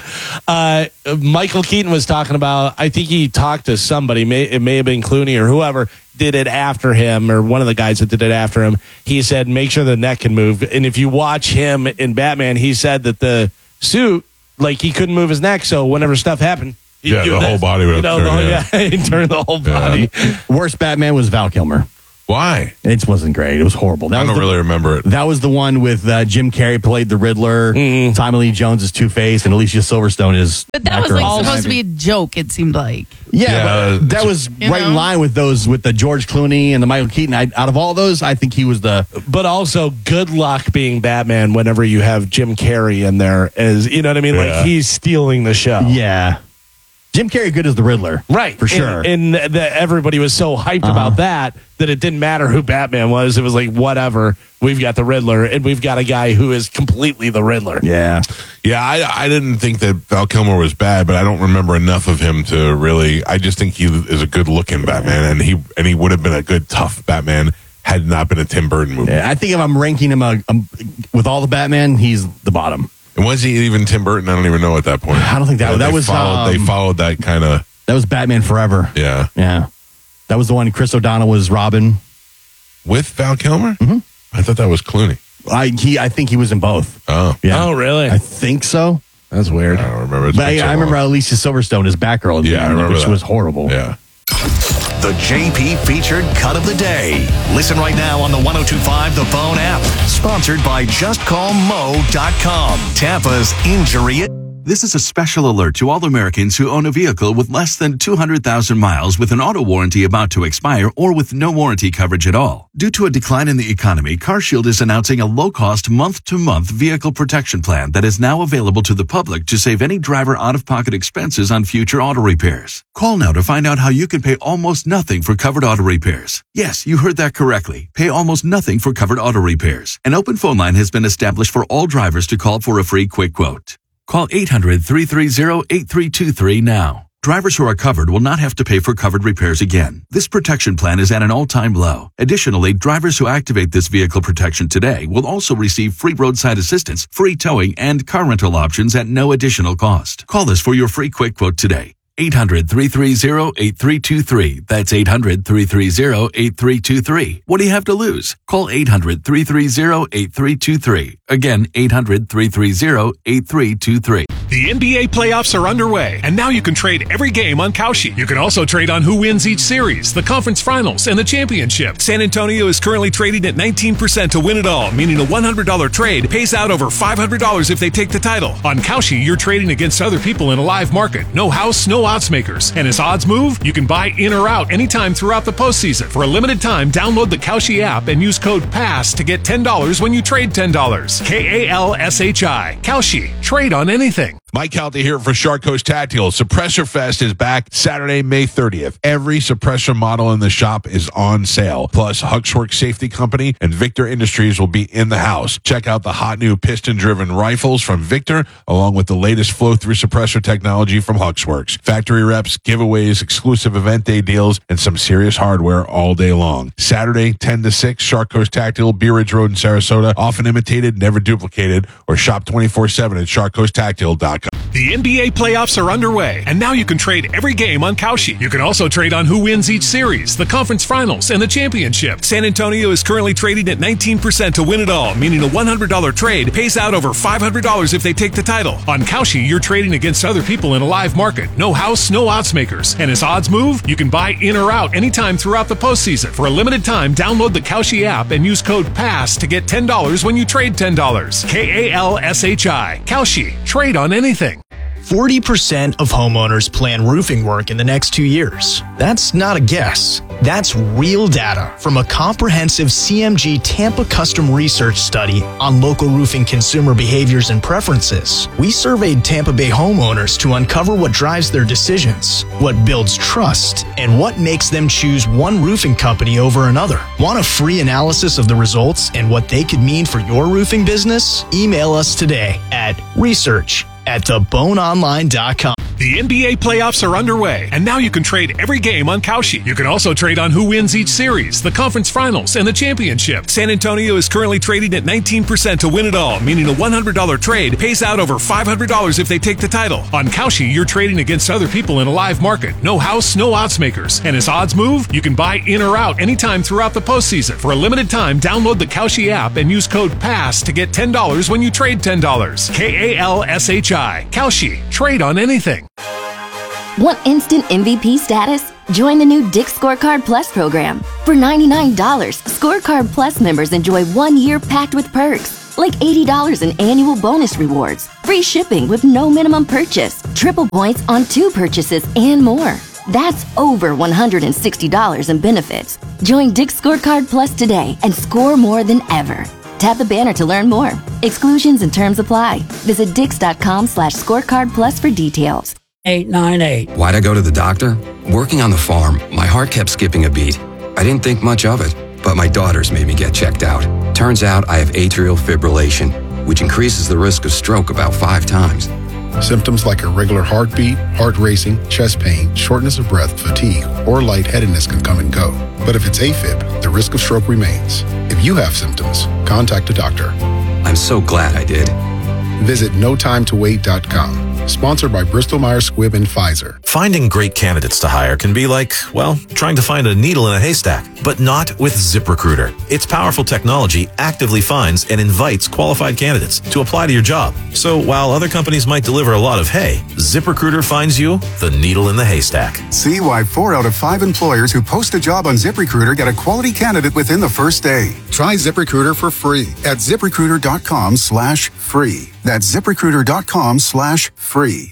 Uh, Michael Keaton was talking about, I think he talked to somebody, may, it may have been Clooney or whoever did it after him, or one of the guys that did it after him. He said, make sure the neck can move. And if you watch him in Batman, he said that the suit, like he couldn't move his neck. So whenever stuff happened, he'd Yeah, do the this. whole body would You know, turn, the whole- yeah. yeah, he'd turn the whole body. Worst Batman was Val Kilmer. Why? It wasn't great. It was horrible. That I was don't the, really remember it. That was the one with uh, Jim Carrey played the Riddler, Mm-hmm. Tommy Lee Jones is Two-Face, and Alicia Silverstone is But that was Batgirl. like supposed to be a joke, it seemed like. Yeah, Yeah, but that was You right in know? line with those, with the George Clooney and the Michael Keaton. I, out of all those, I think he was the... But also, good luck being Batman whenever you have Jim Carrey in there. As you know what I mean? Yeah. Like he's stealing the show. Yeah. Jim Carrey good as the Riddler. Right. For sure. And, and the, everybody was so hyped Uh-huh. about that that it didn't matter who Batman was. It was like, whatever. We've got the Riddler, and we've got a guy who is completely the Riddler. Yeah. Yeah, I, I didn't think that Val Kilmer was bad, but I don't remember enough of him to really. I just think he is a good looking Batman, and he and he would have been a good tough Batman had it not been a Tim Burton movie. Yeah, I think if I'm ranking him uh, um, with all the Batman, he's the bottom. And was he even Tim Burton? I don't even know at that point. I don't think that- Yeah, that they was, Followed, they um, followed that kind of. That was Batman Forever. Yeah. Yeah. That was the one Chris O'Donnell was Robin. With Val Kilmer? Mm-hmm. I thought that was Clooney. I he I think he was in both. Oh. Yeah. Oh, really? I think so. That's weird. I don't remember. It's But been I, so I remember long. Alicia Silverstone as Batgirl, in the Yeah, I end, remember which that. was horrible. Yeah. The J P featured cut of the day. Listen right now on the ten twenty-five The Bone app. Sponsored by just call mo dot com. Tampa's injury. This is a special alert to all Americans who own a vehicle with less than two hundred thousand miles with an auto warranty about to expire or with no warranty coverage at all. Due to a decline in the economy, CarShield is announcing a low-cost month-to-month vehicle protection plan that is now available to the public to save any driver out-of-pocket expenses on future auto repairs. Call now to find out how you can pay almost nothing for covered auto repairs. Yes, you heard that correctly. Pay almost nothing for covered auto repairs. An open phone line has been established for all drivers to call for a free quick quote. Call eight hundred, three three zero, eight three two three now. Drivers who are covered will not have to pay for covered repairs again. This protection plan is at an all-time low. Additionally, drivers who activate this vehicle protection today will also receive free roadside assistance, free towing, and car rental options at no additional cost. Call us for your free quick quote today. eight hundred, three three zero, eight three two three. That's eight hundred, three three zero, eight three two three. What do you have to lose? Call eight hundred, three three zero, eight three two three. Again, eight hundred, three three zero, eight three two three. The N B A playoffs are underway, and now you can trade every game on Kalshi. You can also trade on who wins each series, the conference finals, and the championship. San Antonio is currently trading at nineteen percent to win it all, meaning a one hundred dollars trade pays out over five hundred dollars if they take the title. On Kalshi, you're trading against other people in a live market. No house, no odds makers. And as odds move, you can buy in or out anytime throughout the postseason. For a limited time, download the Kalshi app and use code PASS to get ten dollars when you trade ten dollars. K A L S H I. Kalshi. Trade on anything. Mike Calta here for Shark Coast Tactical. Suppressor Fest is back Saturday, May thirtieth. Every suppressor model in the shop is on sale. Plus, Huxworks Safety Company and Victor Industries will be in the house. Check out the hot new piston-driven rifles from Victor, along with the latest flow-through suppressor technology from Huxworks. Factory reps, giveaways, exclusive event day deals, and some serious hardware all day long. Saturday, ten to six, Shark Coast Tactical, Bee Ridge Road in Sarasota. Often imitated, never duplicated. Or shop twenty-four seven at shark coast tactical dot com. The N B A playoffs are underway, and now you can trade every game on Kalshi. You can also trade on who wins each series, the conference finals, and the championship. San Antonio is currently trading at nineteen percent to win it all, meaning a one hundred dollars trade pays out over five hundred dollars if they take the title. On Kalshi, you're trading against other people in a live market. No house, no odds makers. And as odds move, you can buy in or out anytime throughout the postseason. For a limited time, download the Kalshi app and use code PASS to get ten dollars when you trade ten dollars. K A L S H I. Kalshi. Trade on anything. forty percent of homeowners plan roofing work in the next two years. That's not a guess. That's real data from a comprehensive C M G Tampa custom research study on local roofing consumer behaviors and preferences. We surveyed Tampa Bay homeowners to uncover what drives their decisions, what builds trust, and what makes them choose one roofing company over another. Want a free analysis of the results and what they could mean for your roofing business? Email us today at research at the bone online dot com. The N B A playoffs are underway, and now you can trade every game on Kalshi. You can also trade on who wins each series, the conference finals, and the championship. San Antonio is currently trading at nineteen percent to win it all, meaning a one hundred dollars trade pays out over five hundred dollars if they take the title. On Kalshi, you're trading against other people in a live market. No house, no odds makers. And as odds move, you can buy in or out anytime throughout the postseason. For a limited time, download the Kalshi app and use code PASS to get ten dollars when you trade ten dollars. K A L S H I. Kalshi. Trade on anything. Want instant M V P status? Join the new Dick's Scorecard Plus program. For ninety-nine dollars, Scorecard Plus members enjoy one year packed with perks, like eighty dollars in annual bonus rewards, free shipping with no minimum purchase, triple points on two purchases, and more. That's over one hundred sixty dollars in benefits. Join Dick's Scorecard Plus today and score more than ever. Tap the banner to learn more. Exclusions and terms apply. Visit dix.com slash scorecard plus for details. eight nine eight. Why'd I go to the doctor? Working on the farm, my heart kept skipping a beat. I didn't think much of it, but my daughters made me get checked out. Turns out I have atrial fibrillation, which increases the risk of stroke about five times. Symptoms like irregular heartbeat, heart racing, chest pain, shortness of breath, fatigue, or lightheadedness can come and go. But if it's AFib, the risk of stroke remains. If you have symptoms, contact a doctor. I'm so glad I did. Visit no time to wait dot com. Sponsored by Bristol-Myers Squibb and Pfizer. Finding great candidates to hire can be like, well, trying to find a needle in a haystack, but not with ZipRecruiter. Its powerful technology actively finds and invites qualified candidates to apply to your job. So while other companies might deliver a lot of hay, ZipRecruiter finds you the needle in the haystack. See why four out of five employers who post a job on ZipRecruiter get a quality candidate within the first day. Try ZipRecruiter for free at ZipRecruiter.com slash free. That's ZipRecruiter.com slash free.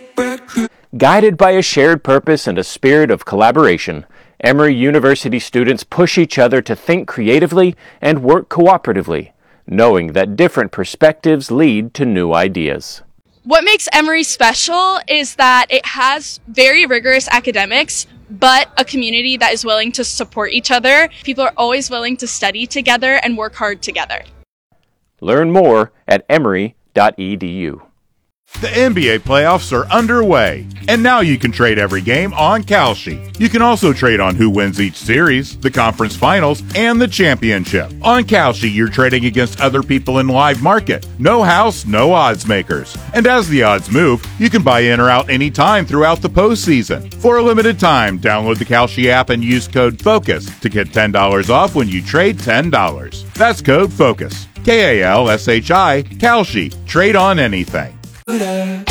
Guided by a shared purpose and a spirit of collaboration, Emory University students push each other to think creatively and work cooperatively, knowing that different perspectives lead to new ideas. What makes Emory special is that it has very rigorous academics, but a community that is willing to support each other. People are always willing to study together and work hard together. Learn more at emory dot e d u. The N B A playoffs are underway, and now you can trade every game on Kalshi. You can also trade on who wins each series, the conference finals, and the championship. On Kalshi, you're trading against other people in live market. No house, no odds makers. And as the odds move, you can buy in or out anytime throughout the postseason. For a limited time, download the Kalshi app and use code FOCUS to get ten dollars off when you trade ten dollars. That's code FOCUS. K A L S H I, Kalshi. Trade on anything. one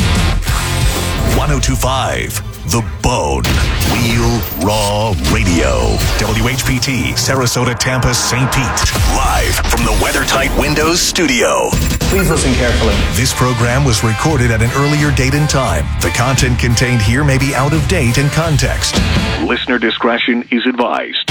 oh two point five The Bone. Real Raw Radio. W H P T, Sarasota, Tampa, Saint Pete. Live from the WeatherTight Windows studio. Please listen carefully. This program was recorded at an earlier date and time. The content contained here may be out of date and context. Listener discretion is advised.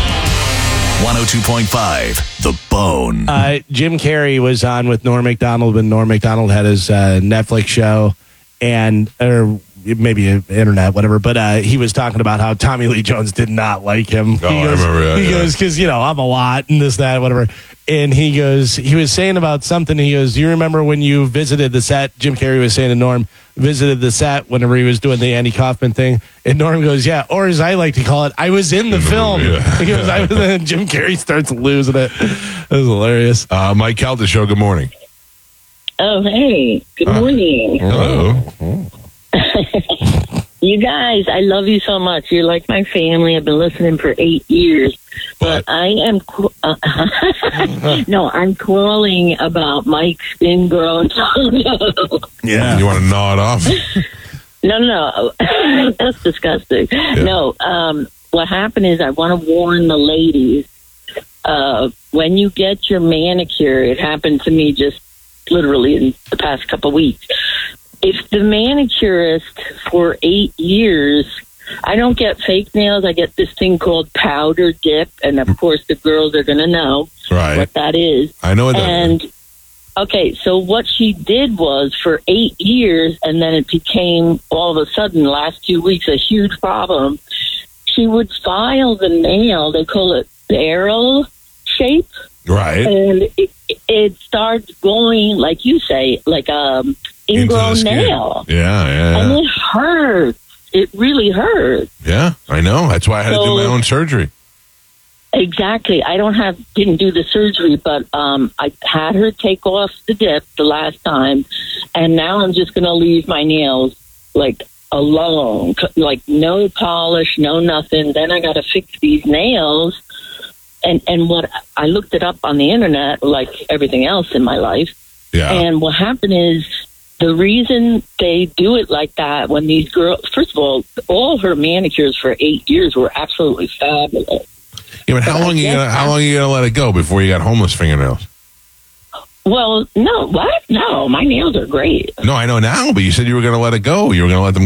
one oh two point five The Bone. Uh, Jim Carrey was on with Norm Macdonald when Norm Macdonald had his uh, Netflix show, and or maybe internet, whatever. But uh, he was talking about how Tommy Lee Jones did not like him. Oh, he goes, I remember that. He yeah. goes, because, you know, I'm a lot and this, that, whatever. And he goes, he was saying about something. He goes, do you remember when you visited the set? Jim Carrey was saying to Norm, visited the set whenever he was doing the Andy Kaufman thing. And Norm goes, yeah, or as I like to call it, I was in the film. Yeah. He goes, I was in. Jim Carrey starts losing it. That was hilarious. Uh, Mike Calda Show, good morning. Oh, hey. Good morning. Hello. You guys, I love you so much. You're like my family. I've been listening for eight years. But I am... Uh, no, I'm calling about Mike Spin Grown. Yeah. You want to gnaw it off? No, no, no. That's disgusting. Yeah. No, um, what happened is I want to warn the ladies. Uh, when you get your manicure, it happened to me just literally in the past couple of weeks. If the manicurist for eight years, I don't get fake nails. I get this thing called powder dip. And, of course, the girls are going to know right. what that is. I know what that and, is. Okay, so what she did was for eight years, and then it became all of a sudden, last two weeks, a huge problem. She would file the nail. They call it barrel shape. Right. And it, it starts going, like you say, like um, ingrown skin. nail. Yeah, yeah, And yeah. it hurts. It really hurts. Yeah, I know. That's why I had to do So- my own surgery. Exactly. I don't have didn't do the surgery, but um, I had her take off the dip the last time, and now I'm just going to leave my nails like alone, c- like no polish, no nothing. Then I got to fix these nails, and and what I looked it up on the internet, like everything else in my life. Yeah. And what happened is the reason they do it like that when these girls, first of all, all her manicures for eight years were absolutely fabulous. Yeah, but how long you gonna how long you gonna let it go before you got homeless fingernails? Well, no, what? No, my nails are great. No, I know now, but you said you were gonna let it go. You were gonna let them